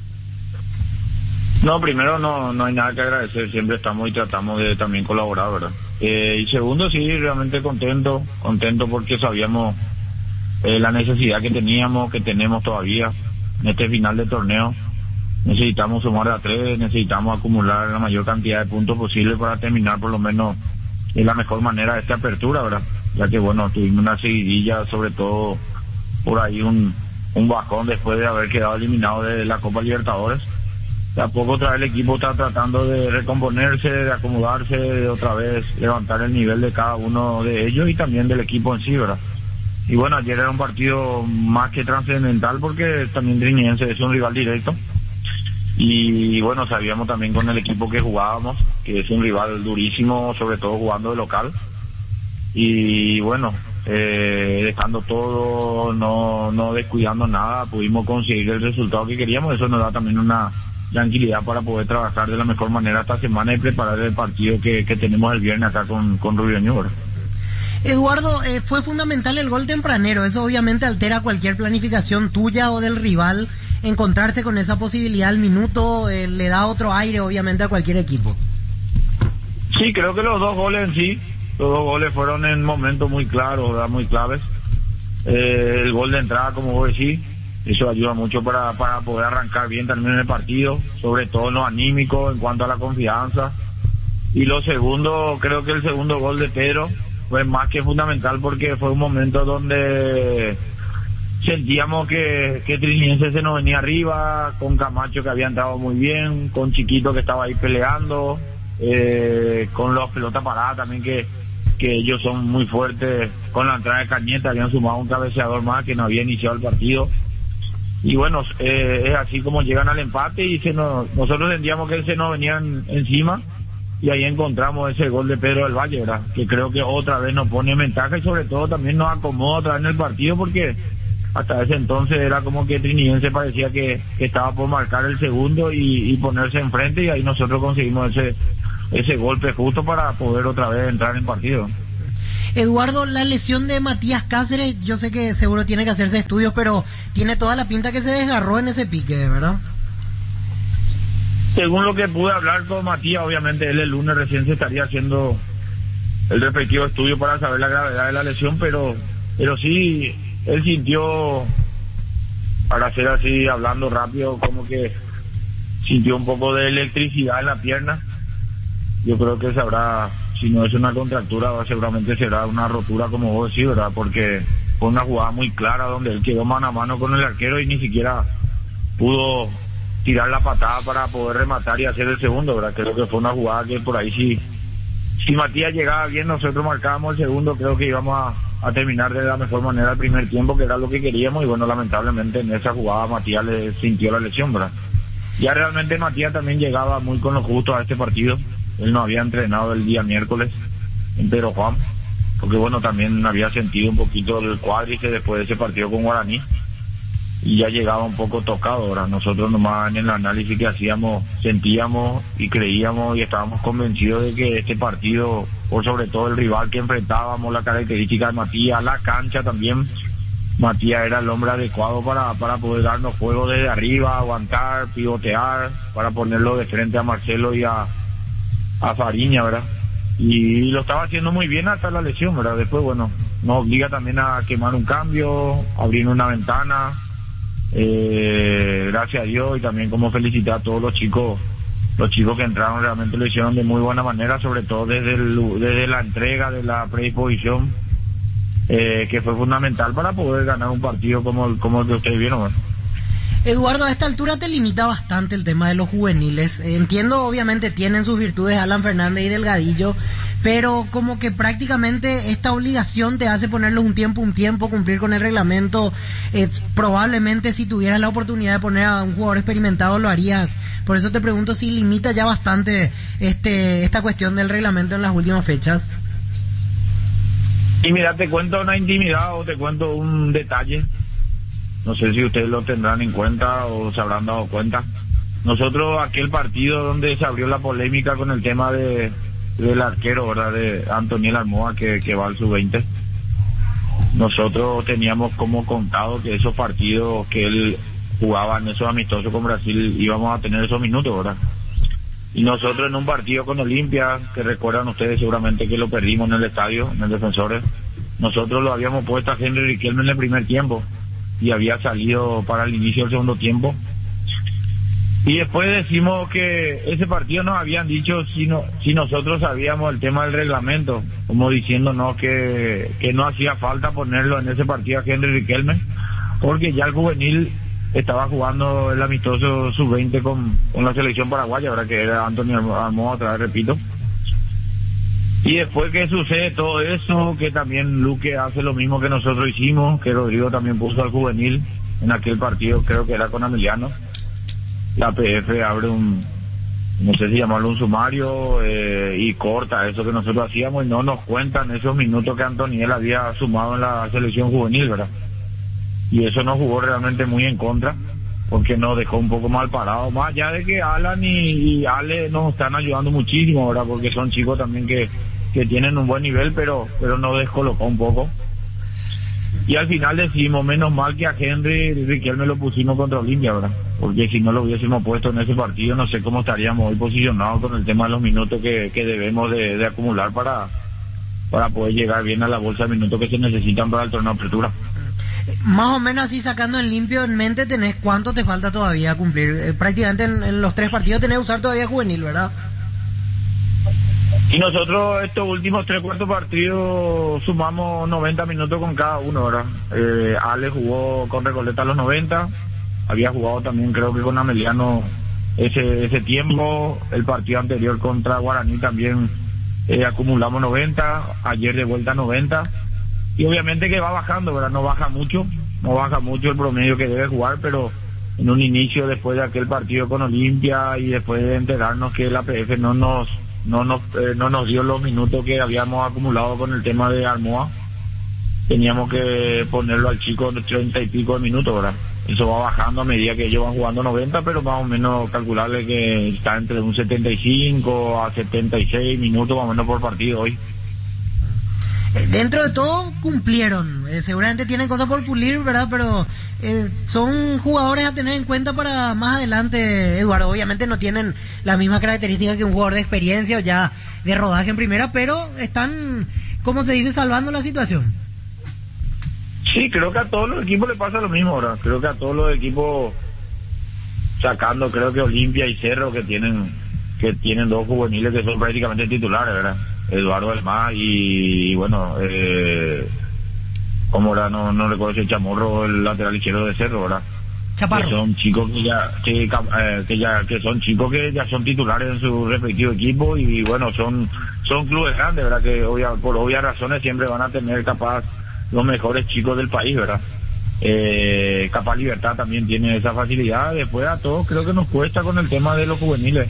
No, primero no hay nada que agradecer, siempre estamos y tratamos de también colaborar, ¿verdad? Y segundo, sí, realmente contento porque sabíamos la necesidad que teníamos, que tenemos todavía en este final de torneo. Necesitamos sumar a 3, necesitamos acumular la mayor cantidad de puntos posible para terminar por lo menos de la mejor manera esta apertura, ¿verdad? Ya que bueno, tuvimos una seguidilla, sobre todo por ahí un bajón después de haber quedado eliminado de la Copa Libertadores. De a poco otra vez el equipo está tratando de recomponerse, de acomodarse, de otra vez levantar el nivel de cada uno de ellos y también del equipo en sí, ¿verdad? Y bueno, ayer era un partido más que trascendental porque también Trinidense es un rival directo. Y bueno, sabíamos también con el equipo que jugábamos, que es un rival durísimo, sobre todo jugando de local. Y bueno, dejando todo, no descuidando nada, pudimos conseguir el resultado que queríamos. Eso nos da también una tranquilidad para poder trabajar de la mejor manera esta semana y preparar el partido que tenemos el viernes acá con Rubio Ñubra. Eduardo, fue fundamental el gol tempranero. Eso obviamente altera cualquier planificación tuya o del rival. Encontrarse con esa posibilidad al minuto le da otro aire obviamente a cualquier equipo. Sí, creo que los dos goles en sí, los dos goles fueron en momentos muy claros, ¿verdad? Muy claves. El gol de entrada, como vos decís, eso ayuda mucho para poder arrancar bien también en el partido, sobre todo en lo anímico, en cuanto a la confianza. Y lo segundo, creo que el segundo gol de Pedro fue más que fundamental porque fue un momento donde sentíamos que Trinidense se nos venía arriba, con Camacho que había entrado muy bien, con Chiquito que estaba ahí peleando, con las pelotas paradas también que que ellos son muy fuertes. Con la entrada de Cañete habían sumado un cabeceador más que no había iniciado el partido. Y bueno, es así como llegan al empate y nosotros sentíamos que se nos venían encima y ahí encontramos ese gol de Pedro del Valle, ¿verdad? Que creo que otra vez nos pone en ventaja y sobre todo también nos acomoda otra vez en el partido, porque hasta ese entonces era como que Trinidense parecía que estaba por marcar el segundo y ponerse enfrente, y ahí nosotros conseguimos ese golpe justo para poder otra vez entrar en partido. Eduardo, la lesión de Matías Cáceres, yo sé que seguro tiene que hacerse estudios, pero tiene toda la pinta que se desgarró en ese pique, ¿verdad? Según lo que pude hablar con Matías, obviamente él el lunes recién se estaría haciendo el respectivo estudio para saber la gravedad de la lesión, pero sí, él sintió, para ser así, hablando rápido, como que sintió un poco de electricidad en la pierna. Yo creo que sabrá, si no es una contractura, seguramente será una rotura, como vos decís, ¿verdad? Porque fue una jugada muy clara donde él quedó mano a mano con el arquero y ni siquiera pudo tirar la patada para poder rematar y hacer el segundo, ¿verdad? Creo que fue una jugada que por ahí si Matías llegaba bien, nosotros marcábamos el segundo, creo que íbamos a terminar de la mejor manera el primer tiempo, que era lo que queríamos, y bueno, lamentablemente en esa jugada Matías le sintió la lesión, ¿verdad? Ya realmente Matías también llegaba muy con lo justo a este partido. Él no había entrenado el día miércoles en Pedro Juan, porque bueno, también había sentido un poquito el cuádriceps después de ese partido con Guaraní, y ya llegaba un poco tocado, ¿verdad? Nosotros nomás en el análisis que hacíamos, sentíamos y creíamos y estábamos convencidos de que este partido, por sobre todo el rival que enfrentábamos, la característica de Matías, la cancha también, Matías era el hombre adecuado para poder darnos juego desde arriba, aguantar, pivotear, para ponerlo de frente a Marcelo y a Fariña, ¿verdad? Y lo estaba haciendo muy bien hasta la lesión, ¿verdad? Después, bueno, nos obliga también a quemar un cambio, abrir una ventana, gracias a Dios, y también como felicitar a todos los chicos que entraron, realmente lo hicieron de muy buena manera, sobre todo desde la entrega, de la predisposición, que fue fundamental para poder ganar un partido como el que ustedes vieron, ¿verdad? Eduardo, a esta altura te limita bastante el tema de los juveniles. Entiendo, obviamente, tienen sus virtudes Alan Fernández y Delgadillo, pero como que prácticamente esta obligación te hace ponerlos un tiempo, cumplir con el reglamento. Probablemente si tuvieras la oportunidad de poner a un jugador experimentado lo harías. Por eso te pregunto si limita ya bastante esta cuestión del reglamento en las últimas fechas. Y mira, te cuento una intimidad o te cuento un detalle. No sé si ustedes lo tendrán en cuenta o se habrán dado cuenta. Nosotros, aquel partido donde se abrió la polémica con el tema del arquero, ¿verdad? De Antoniel Almoa, que va al sub-20. Nosotros teníamos como contado que esos partidos que él jugaba en esos amistosos con Brasil íbamos a tener esos minutos, ¿verdad? Y nosotros en un partido con Olimpia, que recuerdan ustedes seguramente que lo perdimos en el estadio, en el Defensores, nosotros lo habíamos puesto a Henry Riquelme en el primer tiempo y había salido para el inicio del segundo tiempo. Y después decimos que ese partido nos habían dicho si nosotros sabíamos el tema del reglamento, como diciéndonos que no hacía falta ponerlo en ese partido a Henry Riquelme, porque ya el juvenil estaba jugando el amistoso sub-20 con la selección paraguaya, ¿verdad? Que era Antonio Almoa, otra vez repito. Y después que sucede todo eso, que también Luque hace lo mismo que nosotros hicimos, que Rodrigo también puso al juvenil en aquel partido, creo que era con Emiliano, la PF abre no sé si llamarlo un sumario, y corta eso que nosotros hacíamos y no nos cuentan esos minutos que Antoniel había sumado en la selección juvenil, ¿verdad? Y eso nos jugó realmente muy en contra, porque nos dejó un poco mal parado, más allá de que Alan y Ale nos están ayudando muchísimo, ¿verdad? Porque son chicos también que tienen un buen nivel, pero nos descolocó un poco. Y al final decimos, menos mal que a Henry Riquelme lo pusimos contra Olimpia, ¿verdad? Porque si no lo hubiésemos puesto en ese partido, no sé cómo estaríamos hoy posicionados con el tema de los minutos que debemos de acumular para poder llegar bien a la bolsa de minutos que se necesitan para el torneo de apertura. Más o menos así, sacando en limpio en mente, tenés cuánto te falta todavía cumplir. Prácticamente en los 3 partidos tenés que usar todavía juvenil, ¿verdad? Y nosotros estos últimos 3/4 partidos sumamos 90 minutos con cada uno, ¿verdad? Ale jugó con Recoleta a los 90, había jugado también creo que con Ameliano ese tiempo. El partido anterior contra Guaraní también acumulamos 90, ayer de vuelta 90, y obviamente que va bajando, ¿verdad? No baja mucho el promedio que debe jugar, pero en un inicio, después de aquel partido con Olimpia y después de enterarnos que la APF no nos dio los minutos que habíamos acumulado con el tema de Armoa, teníamos que ponerlo al chico de 30 y pico de minutos, ¿verdad? Eso va bajando a medida que ellos van jugando 90, pero más o menos calcularle que está entre un 75 a 76 minutos más o menos por partido hoy. Dentro de todo cumplieron, seguramente tienen cosas por pulir, ¿verdad? Pero son jugadores a tener en cuenta para más adelante, Eduardo. Obviamente no tienen la misma característica que un jugador de experiencia o ya de rodaje en primera, pero están, como se dice, salvando la situación. Sí, creo que a todos los equipos les pasa lo mismo ahora. Creo que a todos los equipos, sacando creo que Olimpia y Cerro, que tienen dos juveniles que son prácticamente titulares, ¿verdad? Eduardo Elmá y bueno, como era, no recuerdo si el Chamorro, el lateral izquierdo de Cerro, ¿verdad? Chaparro. Que son chicos que son chicos que ya son titulares en su respectivo equipo, y bueno, son clubes grandes, ¿verdad? Que por obvias razones siempre van a tener capaz los mejores chicos del país, ¿verdad? Capaz Libertad también tiene esa facilidad. Después a todos creo que nos cuesta con el tema de los juveniles,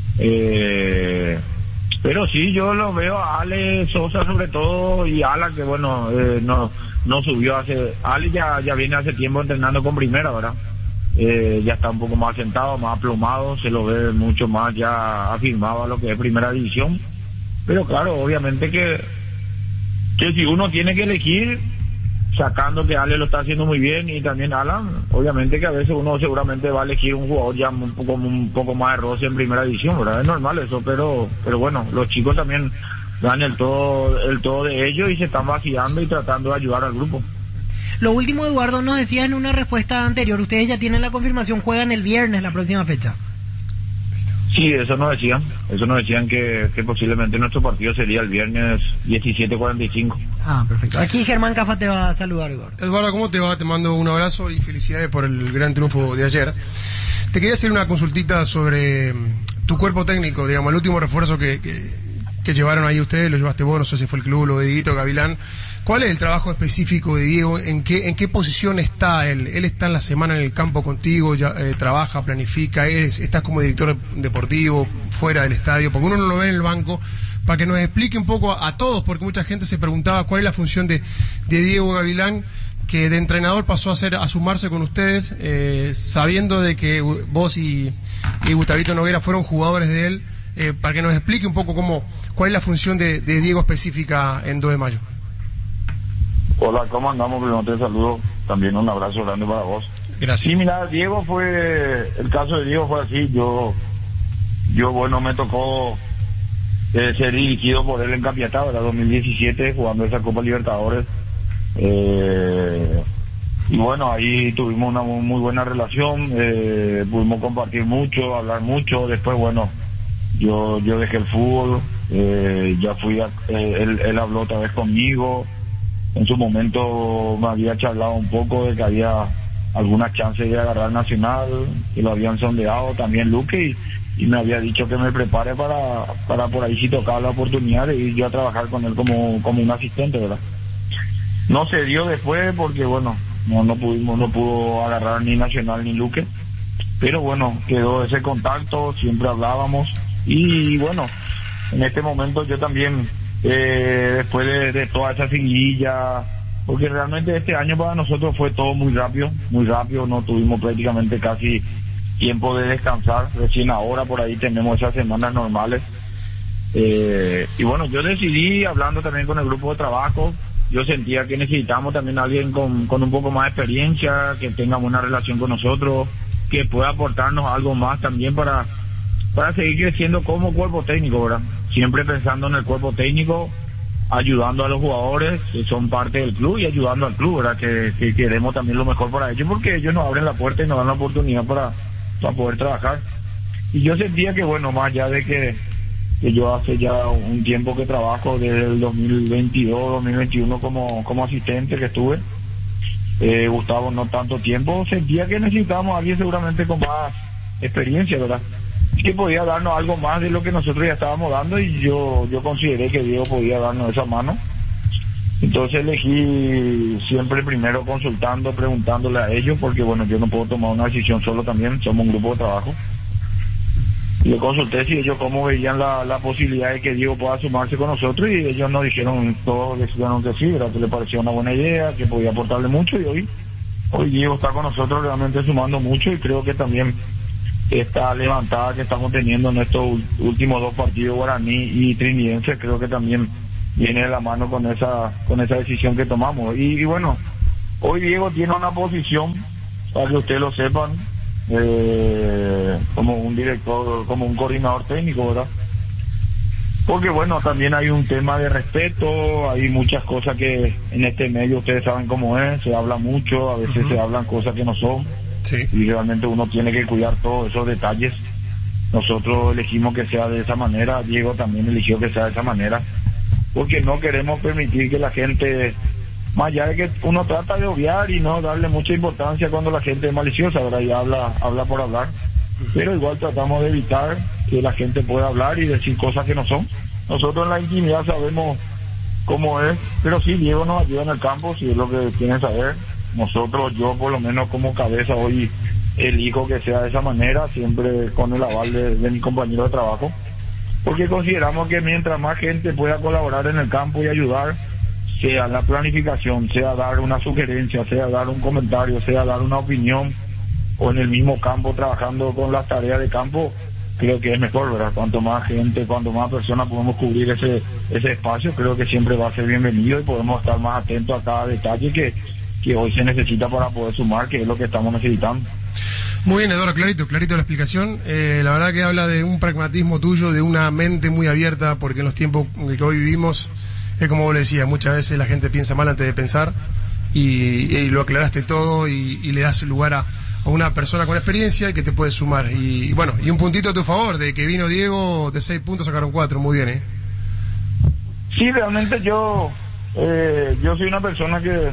pero sí, yo lo veo a Ale Sosa sobre todo, y Ala, que bueno, no subió Ale ya viene hace tiempo entrenando con primera, ¿verdad? Ya está un poco más sentado, más aplomado, se lo ve mucho más ya afirmado a lo que es primera división. Pero claro, obviamente que si uno tiene que elegir, sacando que Ale lo está haciendo muy bien y también Alan, obviamente que a veces uno seguramente va a elegir un jugador ya un poco más de roce en primera división, ¿verdad? Es normal eso, pero bueno, los chicos también dan el todo de ellos y se están vaciando y tratando de ayudar al grupo. Lo último, Eduardo, nos decía en una respuesta anterior, ustedes ya tienen la confirmación, juegan el viernes la próxima fecha. Sí, eso nos decían que posiblemente nuestro partido sería el viernes 17:45. Ah, perfecto. Aquí Germán Cafa te va a saludar, Eduardo. Eduardo, ¿cómo te va? Te mando un abrazo y felicidades por el gran triunfo de ayer. Te quería hacer una consultita sobre tu cuerpo técnico, digamos, el último refuerzo que llevaron ahí ustedes, lo llevaste vos, no sé si fue el club, lo de Dieguito Gavilán. ¿Cuál es el trabajo específico de Diego? ¿En qué posición está él? ¿Él está en la semana en el campo contigo, ya trabaja, planifica? ¿Estás como director deportivo, fuera del estadio? Porque uno no lo ve en el banco. Para que nos explique un poco a todos, porque mucha gente se preguntaba cuál es la función de Diego Gavilán, que de entrenador pasó a sumarse con ustedes, sabiendo de que vos y Gustavito Noguera fueron jugadores de él, para que nos explique un poco cuál es la función de Diego específica en 2 de mayo. Hola, ¿cómo andamos? Primero te saludo, también un abrazo grande para vos. Gracias. Sí, mira, el caso de Diego fue así, yo bueno, me tocó ser dirigido por él en Capiatá, ¿verdad? 2017, jugando esa Copa Libertadores, y bueno, ahí tuvimos una muy buena relación, pudimos compartir mucho, hablar mucho. Después, bueno, yo dejé el fútbol, ya él habló otra vez conmigo. En su momento me había charlado un poco de que había algunas chances de agarrar Nacional, que lo habían sondeado también Luque, y me había dicho que me prepare para por ahí si tocaba la oportunidad de ir yo a trabajar con él como un asistente, ¿verdad? No se dio después porque bueno, no pudo agarrar ni Nacional ni Luque, pero bueno, quedó ese contacto, siempre hablábamos, y bueno, en este momento yo también, después de toda esa seguidilla, porque realmente este año para nosotros fue todo muy rápido, no tuvimos prácticamente casi tiempo de descansar, recién ahora por ahí tenemos esas semanas normales, y bueno, yo decidí, hablando también con el grupo de trabajo, yo sentía que necesitábamos también a alguien con un poco más de experiencia, que tenga buena relación con nosotros, que pueda aportarnos algo más también para seguir creciendo como cuerpo técnico, ¿verdad? Siempre pensando en el cuerpo técnico, ayudando a los jugadores que son parte del club y ayudando al club, ¿verdad? Que queremos también lo mejor para ellos, porque ellos nos abren la puerta y nos dan la oportunidad para poder trabajar. Y yo sentía que, bueno, más allá de que yo hace ya un tiempo que trabajo, desde el 2022, 2021 como asistente que estuve, Gustavo no tanto tiempo, sentía que necesitábamos a alguien seguramente con más experiencia, ¿verdad? que podía darnos algo más de lo que nosotros ya estábamos dando, y yo consideré que Diego podía darnos esa mano. Entonces elegí siempre primero consultando, preguntándole a ellos, porque bueno, yo no puedo tomar una decisión solo, también somos un grupo de trabajo. Le consulté si ellos cómo veían la posibilidad de que Diego pueda sumarse con nosotros, y ellos nos dijeron, todos decidieron que sí, ¿verdad? Que le parecía una buena idea, que podía aportarle mucho, y hoy Diego está con nosotros realmente sumando mucho, y creo que también esta levantada que estamos teniendo en estos últimos 2 partidos, Guaraní y Trinidense, creo que también viene de la mano con esa decisión que tomamos. Y bueno, hoy Diego tiene una posición, para que ustedes lo sepan, como un director, como un coordinador técnico, ¿verdad? Porque bueno, también hay un tema de respeto, hay muchas cosas que en este medio ustedes saben cómo es, se habla mucho, a veces se hablan cosas que no son, sí. Y realmente uno tiene que cuidar todos esos detalles. Nosotros elegimos que sea de esa manera, Diego también eligió que sea de esa manera, porque no queremos permitir que la gente, más allá de que uno trata de obviar y no darle mucha importancia cuando la gente es maliciosa, ¿verdad? Y habla por hablar, pero igual tratamos de evitar que la gente pueda hablar y decir cosas que no son. Nosotros en la intimidad sabemos cómo es, pero sí, Diego nos ayuda en el campo, si es lo que quieren saber. Nosotros, yo por lo menos como cabeza hoy elijo que sea de esa manera, siempre con el aval de mi compañero de trabajo, porque consideramos que mientras más gente pueda colaborar en el campo y ayudar, sea la planificación, sea dar una sugerencia, sea dar un comentario, sea dar una opinión, o en el mismo campo trabajando con las tareas de campo, creo que es mejor, ¿verdad? Cuanto más gente, cuanto más personas podemos cubrir ese espacio, creo que siempre va a ser bienvenido, y podemos estar más atentos a cada detalle que hoy se necesita para poder sumar, que es lo que estamos necesitando. Muy bien, Eduardo, clarito la explicación. La verdad que habla de un pragmatismo tuyo, de una mente muy abierta, porque en los tiempos que hoy vivimos, es como vos le decías, muchas veces la gente piensa mal antes de pensar, y lo aclaraste todo, y le das lugar a una persona con experiencia y que te puede sumar. Y bueno, y un puntito a tu favor, de que vino Diego, de 6 puntos sacaron 4, muy bien, ¿eh? Sí, realmente yo soy una persona que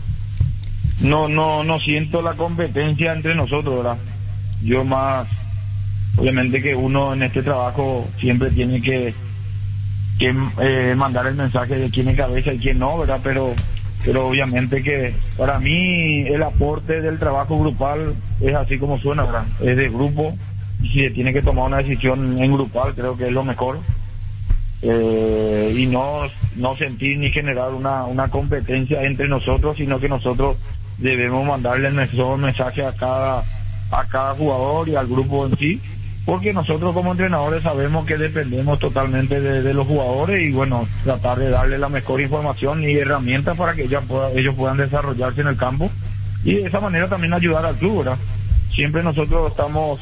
no siento la competencia entre nosotros, ¿verdad? Yo más, obviamente que uno en este trabajo siempre tiene que mandar el mensaje de quién es cabeza y quién no, ¿verdad? Pero obviamente que para mí el aporte del trabajo grupal es así como suena, ¿verdad? Es de grupo, y si se tiene que tomar una decisión en grupal, creo que es lo mejor. Y no sentir ni generar una competencia entre nosotros, sino que nosotros debemos mandarle el mejor mensaje a cada jugador y al grupo en sí, porque nosotros como entrenadores sabemos que dependemos totalmente de los jugadores, y bueno, tratar de darle la mejor información y herramientas para que ellos puedan desarrollarse en el campo, y de esa manera también ayudar al club, ¿verdad? Siempre nosotros estamos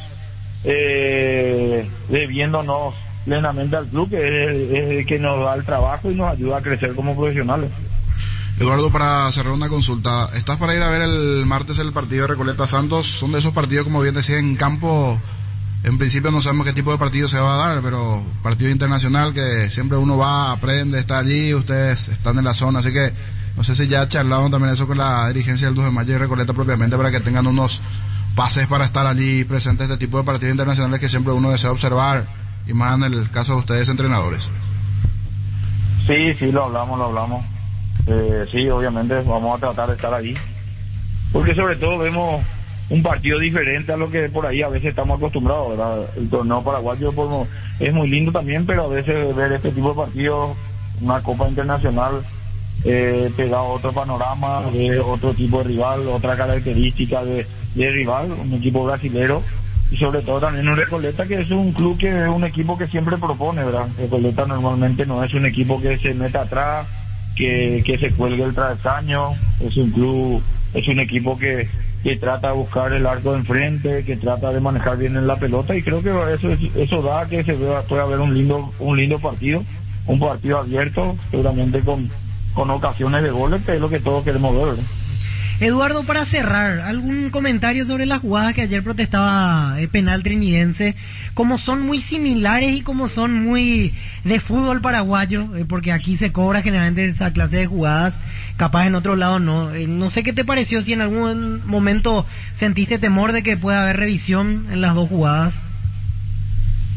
debiéndonos plenamente al club, que es el que nos da el trabajo y nos ayuda a crecer como profesionales. Eduardo, para cerrar una consulta, ¿estás para ir a ver el martes el partido de Recoleta Santos? Son de esos partidos, como bien decía, en campo, en principio no sabemos qué tipo de partido se va a dar, pero partido internacional que siempre uno va, aprende, está allí, ustedes están en la zona, así que no sé si ya charlaron también eso con la dirigencia del 2 de mayo y Recoleta propiamente, para que tengan unos pases para estar allí presentes, este tipo de partidos internacionales que siempre uno desea observar, y más en el caso de ustedes entrenadores. Sí, lo hablamos. Sí, obviamente vamos a tratar de estar ahí, porque sobre todo vemos un partido diferente a lo que por ahí a veces estamos acostumbrados, ¿verdad? El torneo paraguayo es muy lindo también, pero a veces ver este tipo de partidos, una copa internacional, te da otro panorama, de otro tipo de rival, otra característica de rival, un equipo brasilero, y sobre todo también un Recoleta, que es un club que es un equipo que siempre propone, ¿verdad? Recoleta normalmente no es un equipo que se meta atrás, que se cuelgue el travesaño, es un equipo que trata de buscar el arco de enfrente, que trata de manejar bien en la pelota, y creo que eso da que puede haber un lindo partido, un partido abierto, seguramente con ocasiones de goles, que es lo que todos queremos ver, ¿verdad? Eduardo, para cerrar, ¿algún comentario sobre las jugadas que ayer protestaba penal trinidense? Como son muy similares y como son muy de fútbol paraguayo, porque aquí se cobra generalmente esa clase de jugadas, capaz en otro lado no. No sé qué te pareció, si en algún momento sentiste temor de que pueda haber revisión en las dos jugadas.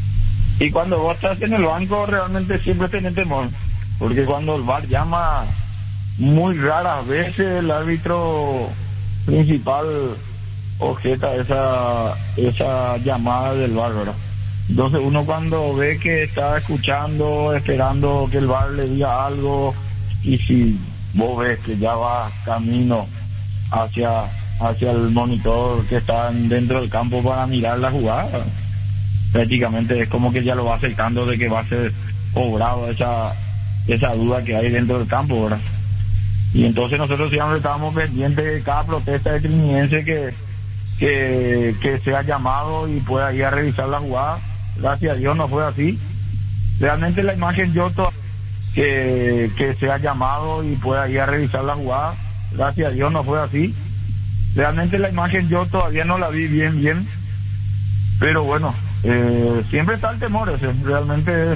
Y cuando vos estás en el banco realmente siempre tenés temor, porque cuando el VAR llama, muy raras veces el árbitro principal objeta esa llamada del VAR, ¿verdad? Entonces uno cuando ve que está escuchando, esperando que el VAR le diga algo, y si vos ves que ya va camino hacia el monitor que está dentro del campo para mirar la jugada, prácticamente es como que ya lo va aceptando de que va a ser obrado esa duda que hay dentro del campo, ¿verdad? Y entonces nosotros siempre estábamos pendientes de cada protesta de Trinidense que sea llamado y pueda ir a revisar la jugada. Gracias a Dios no fue así. Realmente la imagen que sea llamado y pueda ir a revisar la jugada, gracias a Dios no fue así. Realmente la imagen yo todavía no la vi bien, pero bueno, siempre está el temor ese, realmente